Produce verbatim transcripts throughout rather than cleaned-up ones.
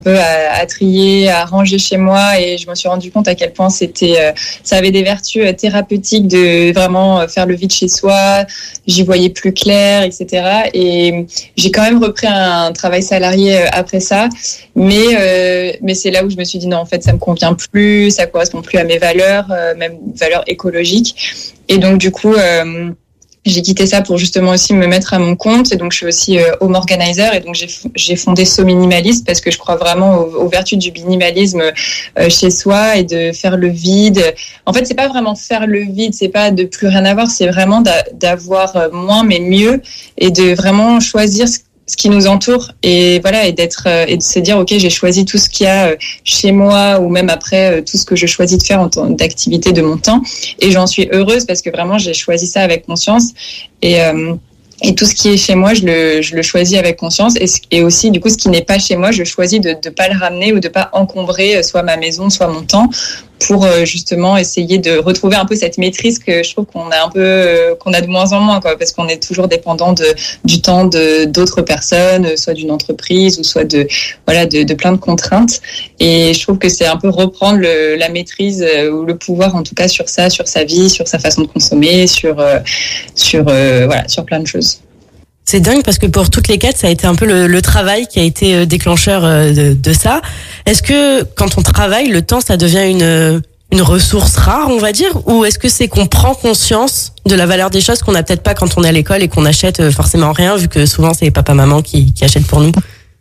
peu à, à trier, à ranger chez moi, et je me suis rendu compte à quel point c'était, euh, ça avait des vertus euh, thérapeutiques de vraiment faire le vide chez soi. J'y voyais plus clair, et cetera. Et j'ai quand même repris un travail salarié euh, après ça, mais euh, mais c'est là où je me suis dit non, en fait, ça me convient plus, ça correspond plus à mes valeurs, euh, même valeurs écologiques. Et donc du coup. Euh, J'ai quitté ça pour justement aussi me mettre à mon compte, et donc je suis aussi euh, home organizer, et donc j'ai j'ai fondé So Minimalist parce que je crois vraiment aux, aux vertus du minimalisme euh, chez soi et de faire le vide. En fait, c'est pas vraiment faire le vide, c'est pas de plus rien avoir, c'est vraiment d'a, d'avoir moins mais mieux, et de vraiment choisir ce ce qui nous entoure, et voilà, et d'être euh, et de se dire ok, j'ai choisi tout ce qu'il y a euh, chez moi, ou même après euh, tout ce que je choisis de faire en tant d'activité de mon temps, et j'en suis heureuse parce que vraiment j'ai choisi ça avec conscience, et euh, et tout ce qui est chez moi, je le, je le choisis avec conscience. Et, et aussi, du coup, ce qui n'est pas chez moi, je choisis de ne pas le ramener ou de ne pas encombrer soit ma maison, soit mon temps, pour euh, justement essayer de retrouver un peu cette maîtrise que je trouve qu'on a un peu, euh, qu'on a de moins en moins, quoi, parce qu'on est toujours dépendant de, du temps de, d'autres personnes, soit d'une entreprise ou soit de, voilà, de, de plein de contraintes. Et je trouve que c'est un peu reprendre le, la maîtrise euh, ou le pouvoir, en tout cas, sur ça, sur sa vie, sur sa façon de consommer, sur, euh, sur, euh, voilà, sur plein de choses. C'est dingue parce que pour toutes les quatre, ça a été un peu le, le travail qui a été déclencheur de, de ça. Est-ce que quand on travaille, le temps, ça devient une, une ressource rare, on va dire, ou est-ce que c'est qu'on prend conscience de la valeur des choses qu'on n'a peut-être pas quand on est à l'école et qu'on achète forcément rien, vu que souvent c'est papa-maman qui, qui achètent pour nous?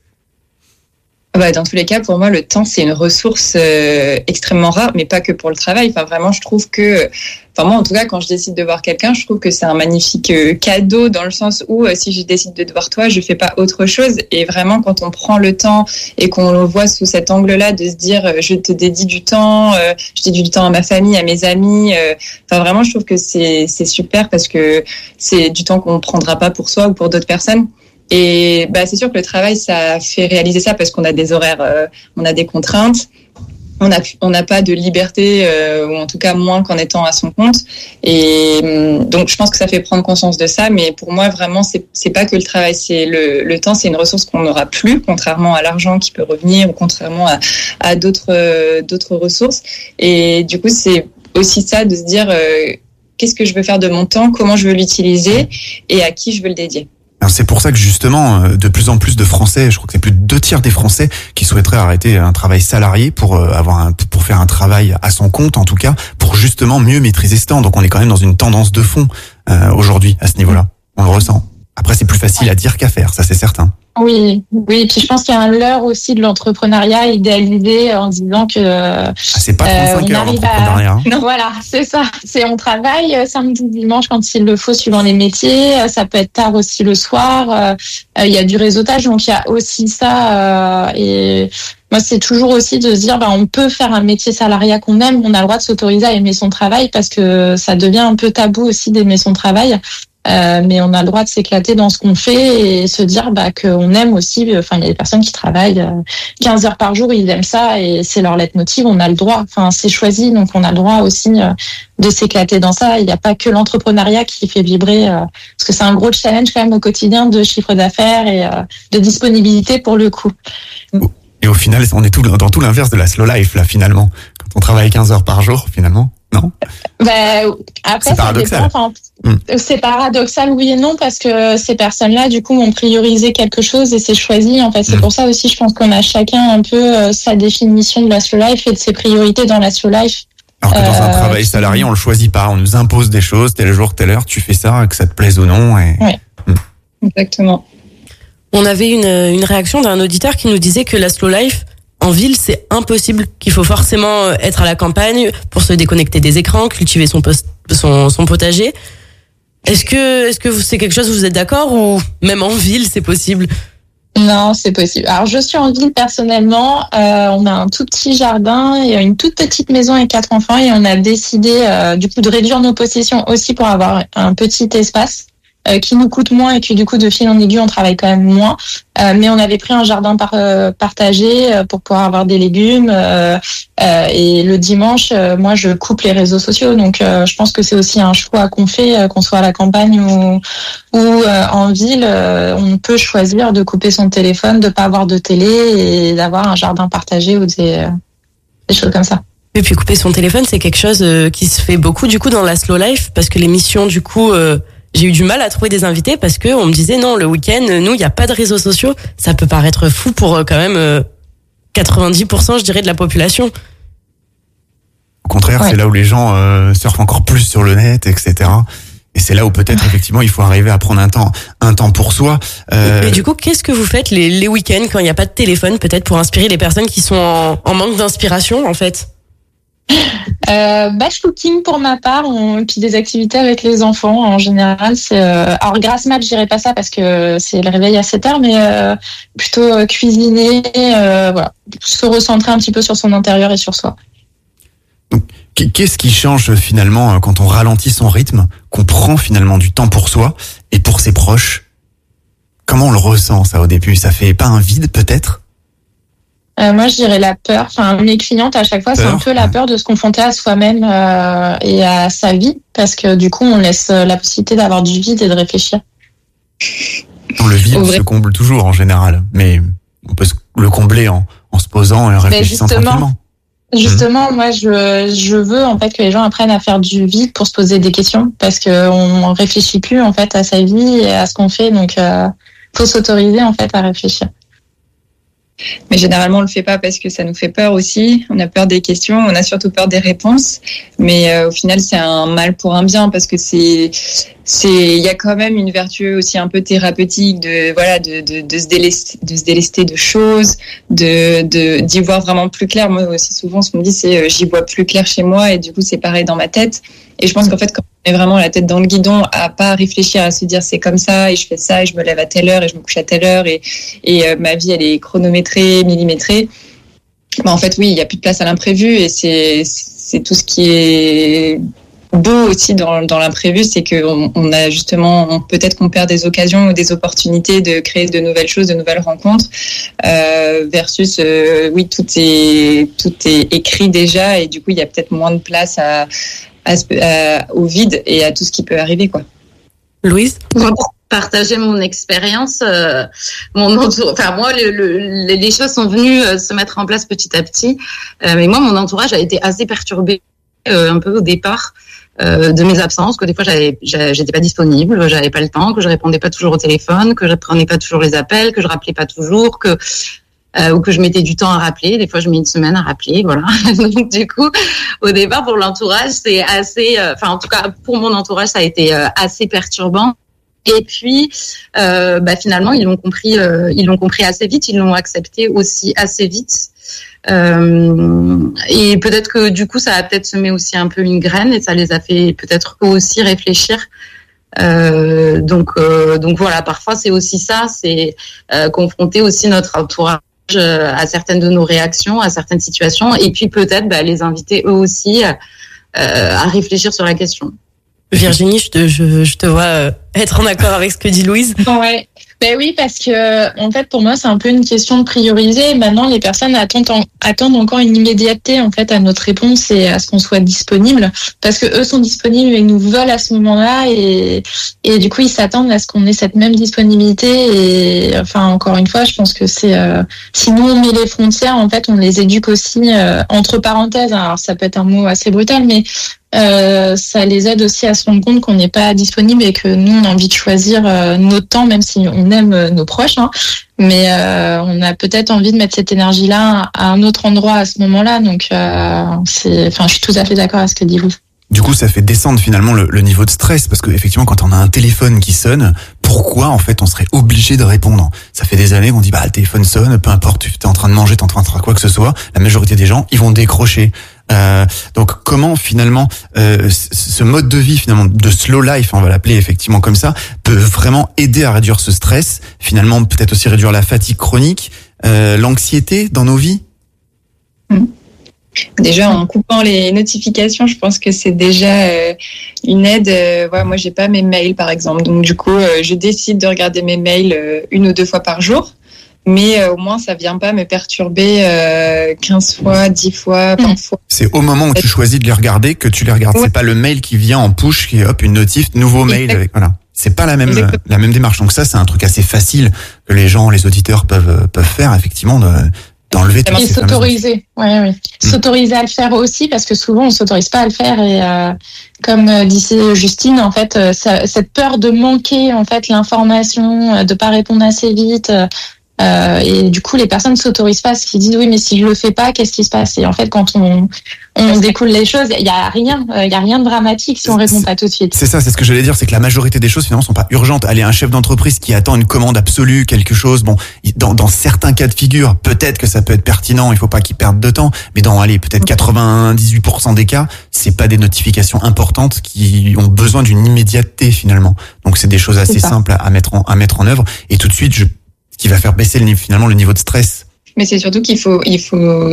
Bah, dans tous les cas, pour moi, le temps, c'est une ressource euh, extrêmement rare, mais pas que pour le travail. Enfin, vraiment, je trouve que, enfin, moi, en tout cas, quand je décide de voir quelqu'un, je trouve que c'est un magnifique euh, cadeau, dans le sens où, euh, si je décide de te voir toi, je fais pas autre chose. Et vraiment, quand on prend le temps et qu'on le voit sous cet angle-là, de se dire, euh, je te dédie du temps, euh, je dédie du temps à ma famille, à mes amis. Euh, enfin, vraiment, je trouve que c'est, c'est super parce que c'est du temps qu'on prendra pas pour soi ou pour d'autres personnes. Et bah, c'est sûr que le travail, ça fait réaliser ça parce qu'on a des horaires, euh, on a des contraintes, on n'a on n'a pas de liberté, euh, ou en tout cas moins qu'en étant à son compte. Et donc, je pense que ça fait prendre conscience de ça. Mais pour moi, vraiment, c'est c'est pas que le travail, c'est le, le temps, c'est une ressource qu'on n'aura plus, contrairement à l'argent qui peut revenir, ou contrairement à, à d'autres euh, d'autres ressources. Et du coup, c'est aussi ça de se dire euh, qu'est-ce que je veux faire de mon temps, comment je veux l'utiliser et à qui je veux le dédier. Alors c'est pour ça que justement, de plus en plus de Français, je crois que c'est plus de deux tiers des Français qui souhaiteraient arrêter un travail salarié pour avoir un, pour faire un travail à son compte, en tout cas, pour justement mieux maîtriser ce temps. Donc on est quand même dans une tendance de fond euh, aujourd'hui à ce niveau-là. On le ressent. Après, c'est plus facile à dire qu'à faire, ça c'est certain. Oui, oui. Puis je pense qu'il y a un leurre aussi de l'entrepreneuriat idéalisé en disant que ah, c'est pas trente-cinq euh, heures l'entrepreneuriat. À... Non, voilà, c'est ça. C'est on travaille samedi, dimanche quand il le faut suivant les métiers. Ça peut être tard aussi le soir. Euh, il y a du réseautage, donc il y a aussi ça. Euh, et moi, c'est toujours aussi de se dire, bah, on peut faire un métier salariat qu'on aime. On a le droit de s'autoriser à aimer son travail parce que ça devient un peu tabou aussi d'aimer son travail. Euh, mais on a le droit de s'éclater dans ce qu'on fait et se dire bah qu'on aime aussi. Enfin, il y a des personnes qui travaillent quinze heures par jour, ils aiment ça et c'est leur leitmotiv. On a le droit. Enfin, c'est choisi, donc on a le droit aussi de s'éclater dans ça. Il n'y a pas que l'entrepreneuriat qui fait vibrer, euh, parce que c'est un gros challenge quand même au quotidien de chiffre d'affaires et euh, de disponibilité pour le coup. Et au final, on est tout dans tout l'inverse de la slow life là finalement. Quand on travaille quinze heures par jour, finalement. Non. Ben, après, c'est paradoxal. Dépend, enfin, mm. C'est paradoxal, oui et non, parce que ces personnes-là, du coup, ont priorisé quelque chose et c'est choisi. En fait, c'est mm. pour ça aussi, je pense qu'on a chacun un peu euh, sa définition de la slow life et de ses priorités dans la slow life. Alors que dans euh, un travail salarié, on le choisit pas. On nous impose des choses, tel jour, telle heure, tu fais ça, que ça te plaise ou non. Et... Oui. Mm. Exactement. On avait une, une réaction d'un auditeur qui nous disait que la slow life, en ville, c'est impossible, qu'il faut forcément être à la campagne pour se déconnecter des écrans, cultiver son, post, son, son potager. Est-ce que, est-ce que c'est quelque chose où vous êtes d'accord ou même en ville, c'est possible? Non, c'est possible. Alors, je suis en ville personnellement. Euh, on a un tout petit jardin et une toute petite maison avec quatre enfants et on a décidé euh, du coup de réduire nos possessions aussi pour avoir un petit espace. euh, qui nous coûte moins et qui du coup de fil en aiguille on travaille quand même moins. Euh, mais on avait pris un jardin par, euh, partagé euh, pour pouvoir avoir des légumes. Euh, euh, et le dimanche, euh, moi je coupe les réseaux sociaux. Donc euh, je pense que c'est aussi un choix qu'on fait, euh, qu'on soit à la campagne ou, ou euh, en ville. Euh, on peut choisir de couper son téléphone, de pas avoir de télé et d'avoir un jardin partagé ou des, euh, des choses comme ça. Et puis couper son téléphone, c'est quelque chose qui se fait beaucoup du coup dans la slow life, parce que l'émission du coup, euh, j'ai eu du mal à trouver des invités parce que on me disait non, le week-end, nous, il n'y a pas de réseaux sociaux. Ça peut paraître fou pour euh, quand même euh, quatre-vingt-dix pour cent, je dirais, de la population. Au contraire, ouais. C'est là où les gens euh, surfent encore plus sur le net, et cetera. Et c'est là où peut-être effectivement il faut arriver à prendre un temps, un temps pour soi. Euh... Et du coup, qu'est-ce que vous faites les, les week-ends quand il n'y a pas de téléphone, peut-être pour inspirer les personnes qui sont en, en manque d'inspiration en fait? Euh, batch cooking pour ma part, on, puis des activités avec les enfants en général. C'est, euh, alors grasse mat, je dirais pas ça parce que c'est le réveil à sept heures, mais euh, plutôt euh, cuisiner, euh, voilà, se recentrer un petit peu sur son intérieur et sur soi. Donc, qu'est-ce qui change finalement quand on ralentit son rythme, qu'on prend finalement du temps pour soi et pour ses proches? Comment on le ressent ça au début? Ça fait pas un vide peut-être? Euh, moi, je dirais la peur. Enfin, mes clientes, à chaque fois, peur. C'est un peu la peur de se confronter à soi-même euh, et à sa vie, parce que du coup, on laisse la possibilité d'avoir du vide et de réfléchir. Non, le vide se comble toujours en général, mais on peut le combler en, en se posant et en réfléchissant tranquillement. Justement, mmh. moi, je, je veux en fait que les gens apprennent à faire du vide pour se poser des questions, parce que on réfléchit plus en fait à sa vie et à ce qu'on fait, donc euh, faut s'autoriser en fait à réfléchir. Mais généralement, on le fait pas parce que ça nous fait peur aussi. On a peur des questions, on a surtout peur des réponses. Mais euh, au final, c'est un mal pour un bien parce que c'est, c'est, il y a quand même une vertu aussi un peu thérapeutique de, voilà, de, de, de se délester, de se délester de choses, de, de, d'y voir vraiment plus clair. Moi aussi, souvent, ce qu'on me dit, c'est, euh, j'y vois plus clair chez moi et du coup, c'est pareil dans ma tête. Et je pense qu'en fait, quand on est vraiment la tête dans le guidon, à pas réfléchir, à se dire c'est comme ça et je fais ça et je me lève à telle heure et je me couche à telle heure et, et euh, ma vie elle est chronométrée, millimétrée. Bah, en fait, oui, il y a plus de place à l'imprévu et c'est c'est tout ce qui est beau aussi dans dans l'imprévu, c'est que on, on a justement on, peut-être qu'on perd des occasions ou des opportunités de créer de nouvelles choses, de nouvelles rencontres euh, versus euh, oui tout est tout est écrit déjà et du coup il y a peut-être moins de place à À, à, au vide et à tout ce qui peut arriver, quoi. Louise? Moi, pour partager mon expérience, euh, mon entour... enfin moi, le, le, les choses sont venues euh, se mettre en place petit à petit. Euh, mais moi, mon entourage a été assez perturbé euh, un peu au départ euh, de mes absences, que des fois j'avais, j'étais pas disponible, j'avais pas le temps, que je répondais pas toujours au téléphone, que je prenais pas toujours les appels, que je rappelais pas toujours, que Euh, ou que je mettais du temps à rappeler. Des fois, je mets une semaine à rappeler, voilà. Donc, du coup, au départ, pour l'entourage, c'est assez... Enfin, euh, en tout cas, pour mon entourage, ça a été euh, assez perturbant. Et puis, euh, bah, finalement, ils l'ont compris, euh, ils l'ont compris assez vite, ils l'ont accepté aussi assez vite. Euh, et peut-être que, du coup, ça a peut-être semé aussi un peu une graine et ça les a fait peut-être eux aussi réfléchir. Euh, donc, euh, donc voilà, parfois, c'est aussi ça, c'est euh, confronter aussi notre entourage à certaines de nos réactions, à certaines situations, et puis peut-être bah, les inviter eux aussi euh, à réfléchir sur la question. Virginie, je te, je, je te vois être en accord avec ce que dit Louise. Ouais. Ben oui, parce que en fait, pour moi, c'est un peu une question de prioriser. Maintenant, les personnes attendent, en, attendent encore une immédiateté en fait à notre réponse et à ce qu'on soit disponible, parce que eux sont disponibles et nous veulent à ce moment-là, et et du coup, ils s'attendent à ce qu'on ait cette même disponibilité. Et enfin, encore une fois, je pense que c'est euh, si nous on met les frontières, en fait, on les éduque aussi euh, entre parenthèses. Alors, ça peut être un mot assez brutal, mais Euh, ça les aide aussi à se rendre compte qu'on n'est pas disponible et que nous on a envie de choisir euh, notre temps, même si on aime euh, nos proches, hein, mais euh, on a peut-être envie de mettre cette énergie-là à un autre endroit à ce moment-là. Donc, euh, c'est, enfin, je suis tout à fait d'accord avec ce que dit Louis. Du coup, ça fait descendre finalement le, le niveau de stress, parce que effectivement, quand on a un téléphone qui sonne, pourquoi en fait on serait obligé de répondre? Ça fait des années qu'on dit bah le téléphone sonne, peu importe, tu es en train de manger, tu es en train de faire quoi que ce soit, la majorité des gens ils vont décrocher. Euh, donc comment finalement euh, ce mode de vie finalement de slow life, on va l'appeler effectivement comme ça, peut vraiment aider à réduire ce stress, finalement peut-être aussi réduire la fatigue chronique, euh, l'anxiété dans nos vies. Mmh. Déjà, en coupant les notifications, je pense que c'est déjà euh, une aide. Euh, ouais, moi, j'ai pas mes mails, par exemple. Donc, du coup, euh, je décide de regarder mes mails euh, une ou deux fois par jour. Mais euh, au moins, ça vient pas me perturber euh, quinze fois, dix fois, vingt fois. C'est au moment où tu choisis de les regarder que tu les regardes. Ouais. C'est pas le mail qui vient en push, qui est hop, une notif, nouveau mail. Exactement. Avec, voilà. C'est pas la même, Exactement. la même démarche. Donc ça, c'est un truc assez facile que les gens, les auditeurs peuvent, peuvent faire, effectivement, de, d'enlever tout ça. Et s'autoriser, oui, oui. Mmh. S'autoriser à le faire aussi, parce que souvent on s'autorise pas à le faire. Et euh, comme disait Justine, en fait, ça, cette peur de manquer en fait l'information, de pas répondre assez vite. Euh, et du coup, les personnes ne s'autorisent pas, parce qu'ils disent oui, mais si je le fais pas, qu'est-ce qui se passe? Et en fait, quand on on découle les choses, il y a rien, il y a rien de dramatique si on répond pas tout de suite. C'est ça, c'est ce que j'allais dire, c'est que la majorité des choses finalement sont pas urgentes. Allez, un chef d'entreprise qui attend une commande absolue, quelque chose, bon, dans dans certains cas de figure, peut-être que ça peut être pertinent, il faut pas qu'il perde de temps, mais dans allez, peut-être quatre-vingt-dix-huit pour cent des cas, c'est pas des notifications importantes qui ont besoin d'une immédiateté finalement. Donc c'est des choses assez simples à, à mettre en à mettre en œuvre et tout de suite je qui va faire baisser le, finalement le niveau de stress. Mais c'est surtout qu'il faut, il faut,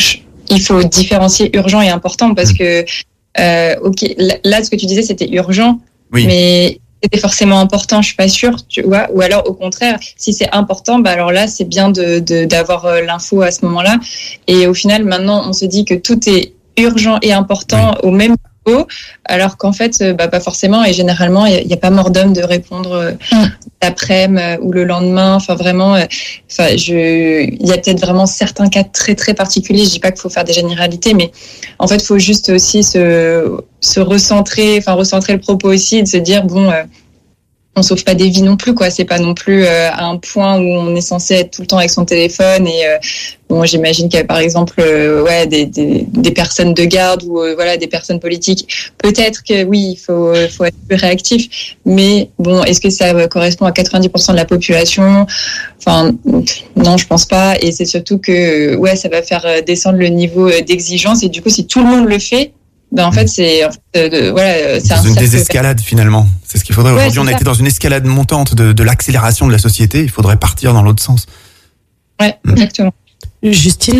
il faut différencier urgent et important parce mmh. que, euh, ok, là, ce que tu disais, c'était urgent, oui. mais c'était forcément important, je suis pas sûre, tu vois. Ou alors, au contraire, si c'est important, bah alors là, c'est bien de, de, d'avoir l'info à ce moment-là. Et au final, maintenant, on se dit que tout est urgent et important oui. au même niveau, alors qu'en fait, bah, pas forcément. Et généralement, il n'y a, a pas mort d'homme de répondre mmh. l'après-midi ou le lendemain. Enfin, vraiment, enfin, je, il y a peut-être vraiment certains cas très, très particuliers. Je dis pas qu'il faut faire des généralités, mais en fait, il faut juste aussi se, se recentrer, enfin, recentrer le propos aussi et de se dire, bon, euh, on sauve pas des vies non plus, quoi. C'est pas non plus euh, à un point où on est censé être tout le temps avec son téléphone. Et euh, bon, j'imagine qu'il y a par exemple, euh, ouais, des, des, des personnes de garde ou euh, voilà, des personnes politiques. Peut-être que oui, il faut, faut être plus réactif. Mais bon, est-ce que ça correspond à quatre-vingt-dix pour cent de la population? Enfin, non, je pense pas. Et c'est surtout que, ouais, ça va faire descendre le niveau d'exigence. Et du coup, si tout le monde le fait, ben en fait c'est en fait, euh, voilà c'est dans un une désescalade finalement, c'est ce qu'il faudrait. Ouais, aujourd'hui on a ça. été dans une escalade montante de, de l'accélération de la société, il faudrait partir dans l'autre sens. Ouais, mmh. exactement. Justine.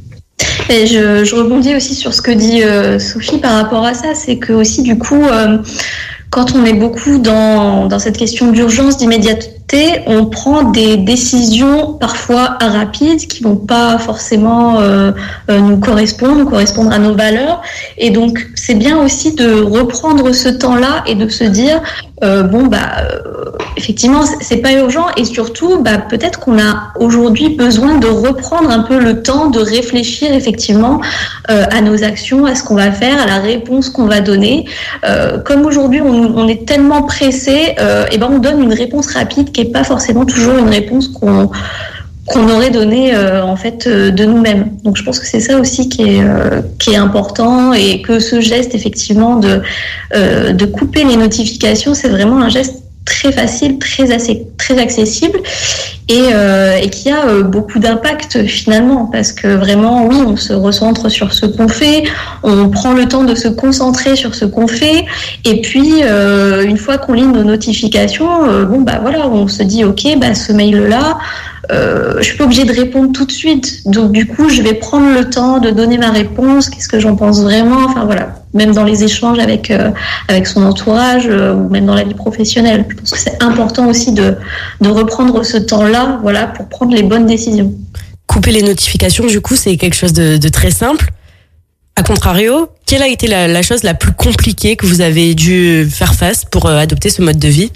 Et je, je rebondis aussi sur ce que dit euh, Sophie par rapport à ça, c'est que aussi du coup euh, quand on est beaucoup dans dans cette question d'urgence, d'immédiateté, on prend des décisions parfois rapides qui vont pas forcément euh, euh, nous correspondre, correspondre à nos valeurs. Et donc, c'est bien aussi de reprendre ce temps-là et de se dire, euh, bon, bah, euh, effectivement, c'est pas urgent. Et surtout, bah, peut-être qu'on a aujourd'hui besoin de reprendre un peu le temps de réfléchir effectivement euh, à nos actions, à ce qu'on va faire, à la réponse qu'on va donner. Euh, comme aujourd'hui, on, on est tellement pressé, euh, et ben, on donne une réponse rapide qui n'est pas forcément toujours une réponse qu'on, qu'on aurait donnée euh, en fait euh, de nous-mêmes. Donc je pense que c'est ça aussi qui est, euh, qui est important et que ce geste effectivement de, euh, de couper les notifications, c'est vraiment un geste très facile, très, assez, très accessible et, euh, et qui a euh, beaucoup d'impact finalement parce que vraiment, oui, on se recentre sur ce qu'on fait, on prend le temps de se concentrer sur ce qu'on fait et puis euh, une fois qu'on lit nos notifications, euh, bon bah voilà, on se dit ok, bah ce mail-là, Euh, je suis pas obligée de répondre tout de suite, donc du coup je vais prendre le temps de donner ma réponse, qu'est-ce que j'en pense vraiment, enfin voilà, même dans les échanges avec euh, avec son entourage euh, ou même dans la vie professionnelle, je pense que c'est important aussi de de reprendre ce temps-là, voilà, pour prendre les bonnes décisions. Couper les notifications, du coup, c'est quelque chose de, de très simple. A contrario, quelle a été la, la chose la plus compliquée que vous avez dû faire face pour euh, adopter ce mode de vie?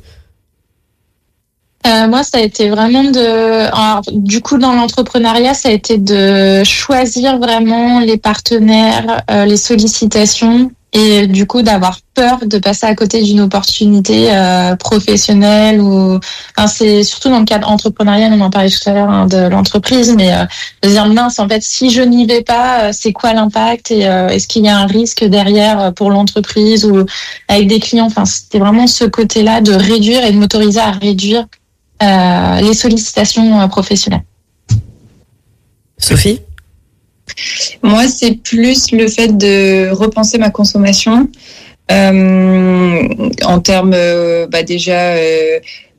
Euh, moi, ça a été vraiment de, alors, du coup, dans l'entrepreneuriat, ça a été de choisir vraiment les partenaires, euh, les sollicitations, et du coup d'avoir peur de passer à côté d'une opportunité euh, professionnelle ou, enfin, c'est surtout dans le cadre entrepreneurial, on en parlait tout à l'heure hein, de l'entreprise, mais euh, de dire mince, en fait, si je n'y vais pas, euh, c'est quoi l'impact et euh, est-ce qu'il y a un risque derrière pour l'entreprise ou avec des clients. Enfin, c'était vraiment ce côté-là de réduire et de m'autoriser à réduire Euh, les sollicitations euh, professionnelles. Sophie ? Moi, c'est plus le fait de repenser ma consommation euh, en termes euh, bah déjà euh,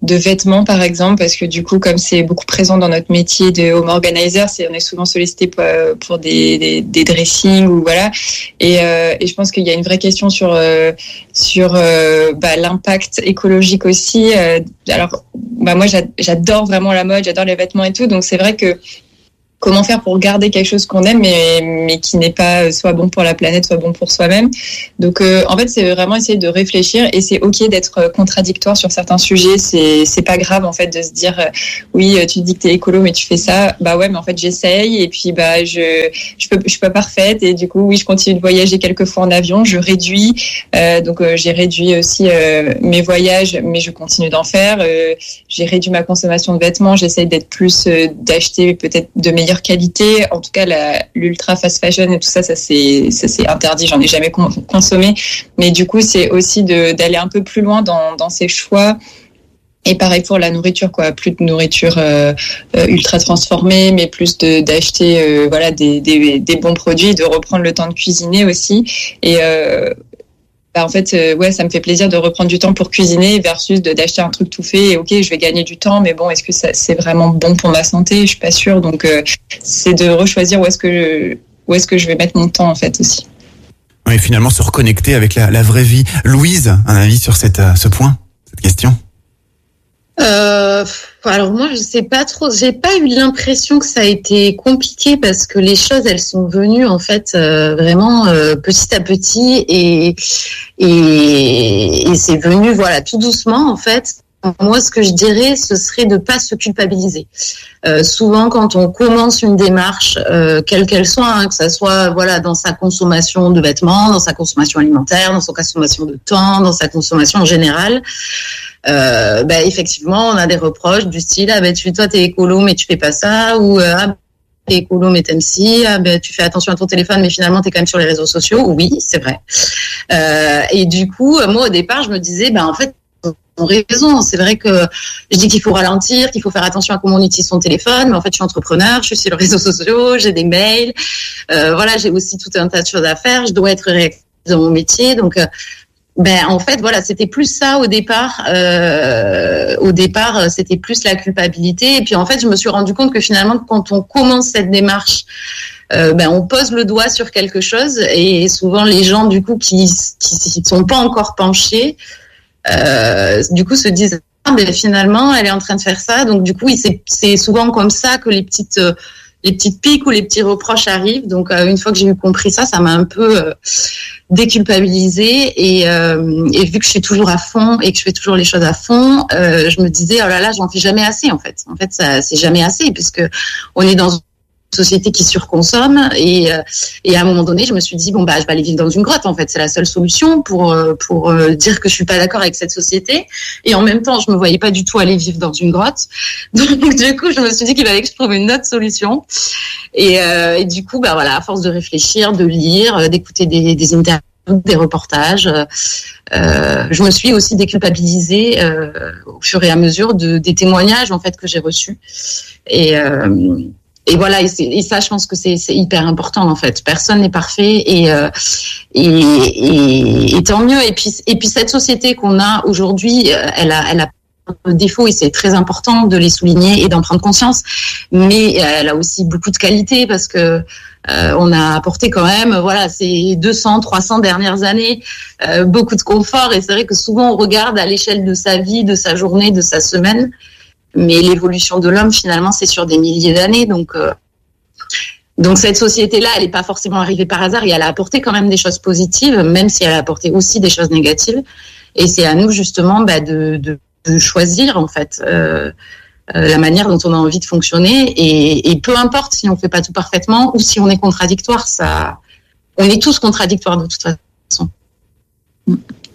de vêtements par exemple, parce que du coup comme c'est beaucoup présent dans notre métier de home organizer, c'est on est souvent sollicité pour, pour des, des, des dressings ou voilà, et, euh, et je pense qu'il y a une vraie question sur euh, sur euh, bah, l'impact écologique aussi. Euh, alors bah moi j'adore vraiment la mode, j'adore les vêtements et tout, donc c'est vrai que comment faire pour garder quelque chose qu'on aime, mais, mais qui n'est pas soit bon pour la planète, soit bon pour soi-même. Donc, euh, en fait, c'est vraiment essayer de réfléchir et c'est OK d'être contradictoire sur certains sujets. C'est, c'est pas grave, en fait, de se dire, euh, oui, tu dis que t'es écolo, mais tu fais ça. Bah ouais, mais en fait, j'essaye et puis, bah, je, je peux, je suis pas parfaite et du coup, oui, je continue de voyager quelques fois en avion. Je réduis. Euh, donc, euh, j'ai réduit aussi euh, mes voyages, mais je continue d'en faire. Euh, j'ai réduit ma consommation de vêtements. J'essaye d'être plus, euh, d'acheter peut-être de meilleures qualité. En tout cas, la, l'ultra fast fashion et tout ça, ça c'est, ça c'est interdit. J'en ai jamais con, consommé. Mais du coup, c'est aussi de, d'aller un peu plus loin dans, dans ses choix. Et pareil pour la nourriture, quoi. Plus de nourriture euh, euh, ultra transformée, mais plus de, d'acheter euh, voilà des, des, des bons produits, de reprendre le temps de cuisiner aussi. Et euh, Bah en fait, euh, ouais, ça me fait plaisir de reprendre du temps pour cuisiner versus de d'acheter un truc tout fait. Et ok, je vais gagner du temps, mais bon, est-ce que ça, c'est vraiment bon pour ma santé ? Je suis pas sûre. Donc, euh, c'est de rechoisir où est-ce que je, où est-ce que je vais mettre mon temps en fait aussi. Oui, finalement, se reconnecter avec la, la vraie vie. Louise, un avis sur cette, ce point, cette question ? Euh, alors moi je sais pas trop, j'ai pas eu l'impression que ça a été compliqué parce que les choses elles sont venues en fait euh, vraiment euh, petit à petit et, et et c'est venu voilà tout doucement en fait. Moi ce que je dirais ce serait de pas se culpabiliser. Euh, souvent quand on commence une démarche euh, quelle qu'elle soit, hein, que ça soit voilà dans sa consommation de vêtements, dans sa consommation alimentaire, dans sa consommation de temps, dans sa consommation en général. Euh, bah, effectivement, on a des reproches du style, ah, ben, tu, toi, t'es écolo, mais tu fais pas ça, ou, euh, ah, t'es écolo, mais t'aimes si, ah, ben, tu fais attention à ton téléphone, mais finalement, t'es quand même sur les réseaux sociaux. Oui, c'est vrai. Euh, et du coup, moi, au départ, je me disais, ben, en fait, ont raison. C'est vrai que je dis qu'il faut ralentir, qu'il faut faire attention à comment on utilise son téléphone, mais en fait, je suis entrepreneur, je suis sur les réseaux sociaux, j'ai des mails, euh, voilà, j'ai aussi tout un tas de choses à faire, je dois être réactive dans mon métier, donc, euh, ben en fait voilà c'était plus ça au départ euh, au départ c'était plus la culpabilité et puis en fait je me suis rendu compte que finalement quand on commence cette démarche euh, ben on pose le doigt sur quelque chose et souvent les gens du coup qui qui ne sont pas encore penchés euh, du coup se disent ah ben finalement elle est en train de faire ça donc du coup c'est c'est souvent comme ça que les petites euh, les petites piques ou les petits reproches arrivent. Donc, euh, une fois que j'ai eu compris ça, ça m'a un peu euh, déculpabilisée. Et, euh, et vu que je suis toujours à fond et que je fais toujours les choses à fond, euh, je me disais, oh là là, j'en fais jamais assez, en fait. En fait, ça, c'est jamais assez puisque on est dans une société qui surconsomme et euh, et à un moment donné je me suis dit bon bah je vais aller vivre dans une grotte en fait c'est la seule solution pour pour euh, dire que je suis pas d'accord avec cette société et en même temps je me voyais pas du tout aller vivre dans une grotte donc du coup je me suis dit qu'il fallait que je trouve une autre solution et, euh, et du coup bah voilà à force de réfléchir de lire d'écouter des des interviews des reportages euh, je me suis aussi déculpabilisée euh, au fur et à mesure de des témoignages en fait que j'ai reçus et euh, Et voilà, et, c'est, et ça, je pense que c'est, c'est hyper important en fait. Personne n'est parfait et, euh, et, et, et tant mieux. Et puis, et puis cette société qu'on a aujourd'hui, elle a, elle a de défauts et c'est très important de les souligner et d'en prendre conscience. Mais elle a aussi beaucoup de qualités parce que euh, on a apporté quand même, voilà, ces deux cents, trois cents dernières années, euh, beaucoup de confort. Et c'est vrai que souvent on regarde à l'échelle de sa vie, de sa journée, de sa semaine. Mais l'évolution de l'homme, finalement, c'est sur des milliers d'années. Donc, euh, donc cette société-là, elle n'est pas forcément arrivée par hasard et elle a apporté quand même des choses positives, même si elle a apporté aussi des choses négatives. Et c'est à nous, justement, bah, de, de, de choisir, en fait, euh, euh, la manière dont on a envie de fonctionner. Et, et peu importe si on ne fait pas tout parfaitement ou si on est contradictoire, ça, on est tous contradictoires de toute façon. Justine ?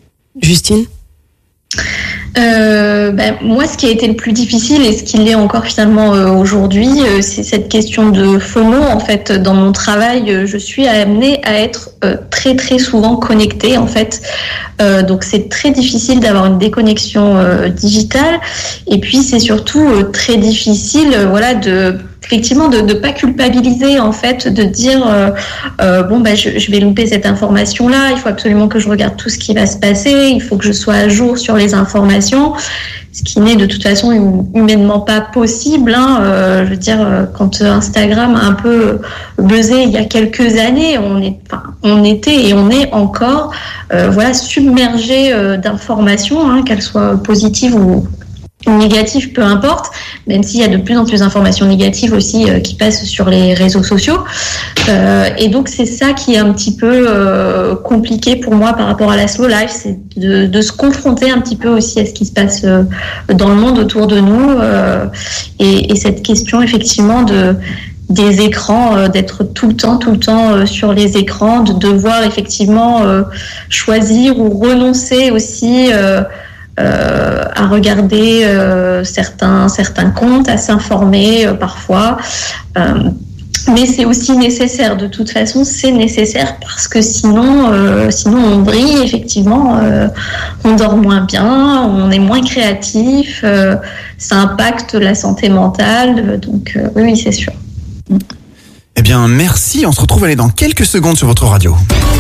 Euh, ben, moi, ce qui a été le plus difficile et ce qui l'est encore finalement euh, aujourd'hui, euh, c'est cette question de FOMO. En fait, dans mon travail, euh, je suis amenée à être euh, très très souvent connectée. En fait, euh, donc c'est très difficile d'avoir une déconnexion euh, digitale. Et puis c'est surtout euh, très difficile, euh, voilà, de effectivement de ne pas culpabiliser en fait, de dire euh, euh, bon ben je, je vais louper cette information là, il faut absolument que je regarde tout ce qui va se passer, il faut que je sois à jour sur les informations. ce qui n'est de toute façon humainement pas possible. Hein. Euh, je veux dire, quand Instagram a un peu buzzé il y a quelques années, on, est, enfin, on était et on est encore euh, voilà, submergé euh, d'informations, hein, qu'elles soient positives ou négatives, peu importe, même s'il y a de plus en plus d'informations négatives aussi euh, qui passent sur les réseaux sociaux. Euh, et donc, c'est ça qui est un petit peu euh, compliqué pour moi par rapport à la slow life, c'est de, de se confronter un petit peu aussi à ce qui se passe euh, dans le monde autour de nous euh, et, et cette question, effectivement, de des écrans, euh, d'être tout le temps, tout le temps euh, sur les écrans, de devoir effectivement euh, choisir ou renoncer aussi euh, Euh, à regarder euh, certains certains comptes, à s'informer euh, parfois. Euh, mais c'est aussi nécessaire. De toute façon, c'est nécessaire parce que sinon, euh, sinon on brille effectivement. Euh, on dort moins bien, on est moins créatif. Euh, ça impacte la santé mentale. Donc euh, oui, c'est sûr. Eh bien, merci. On se retrouve allez, dans quelques secondes sur votre radio.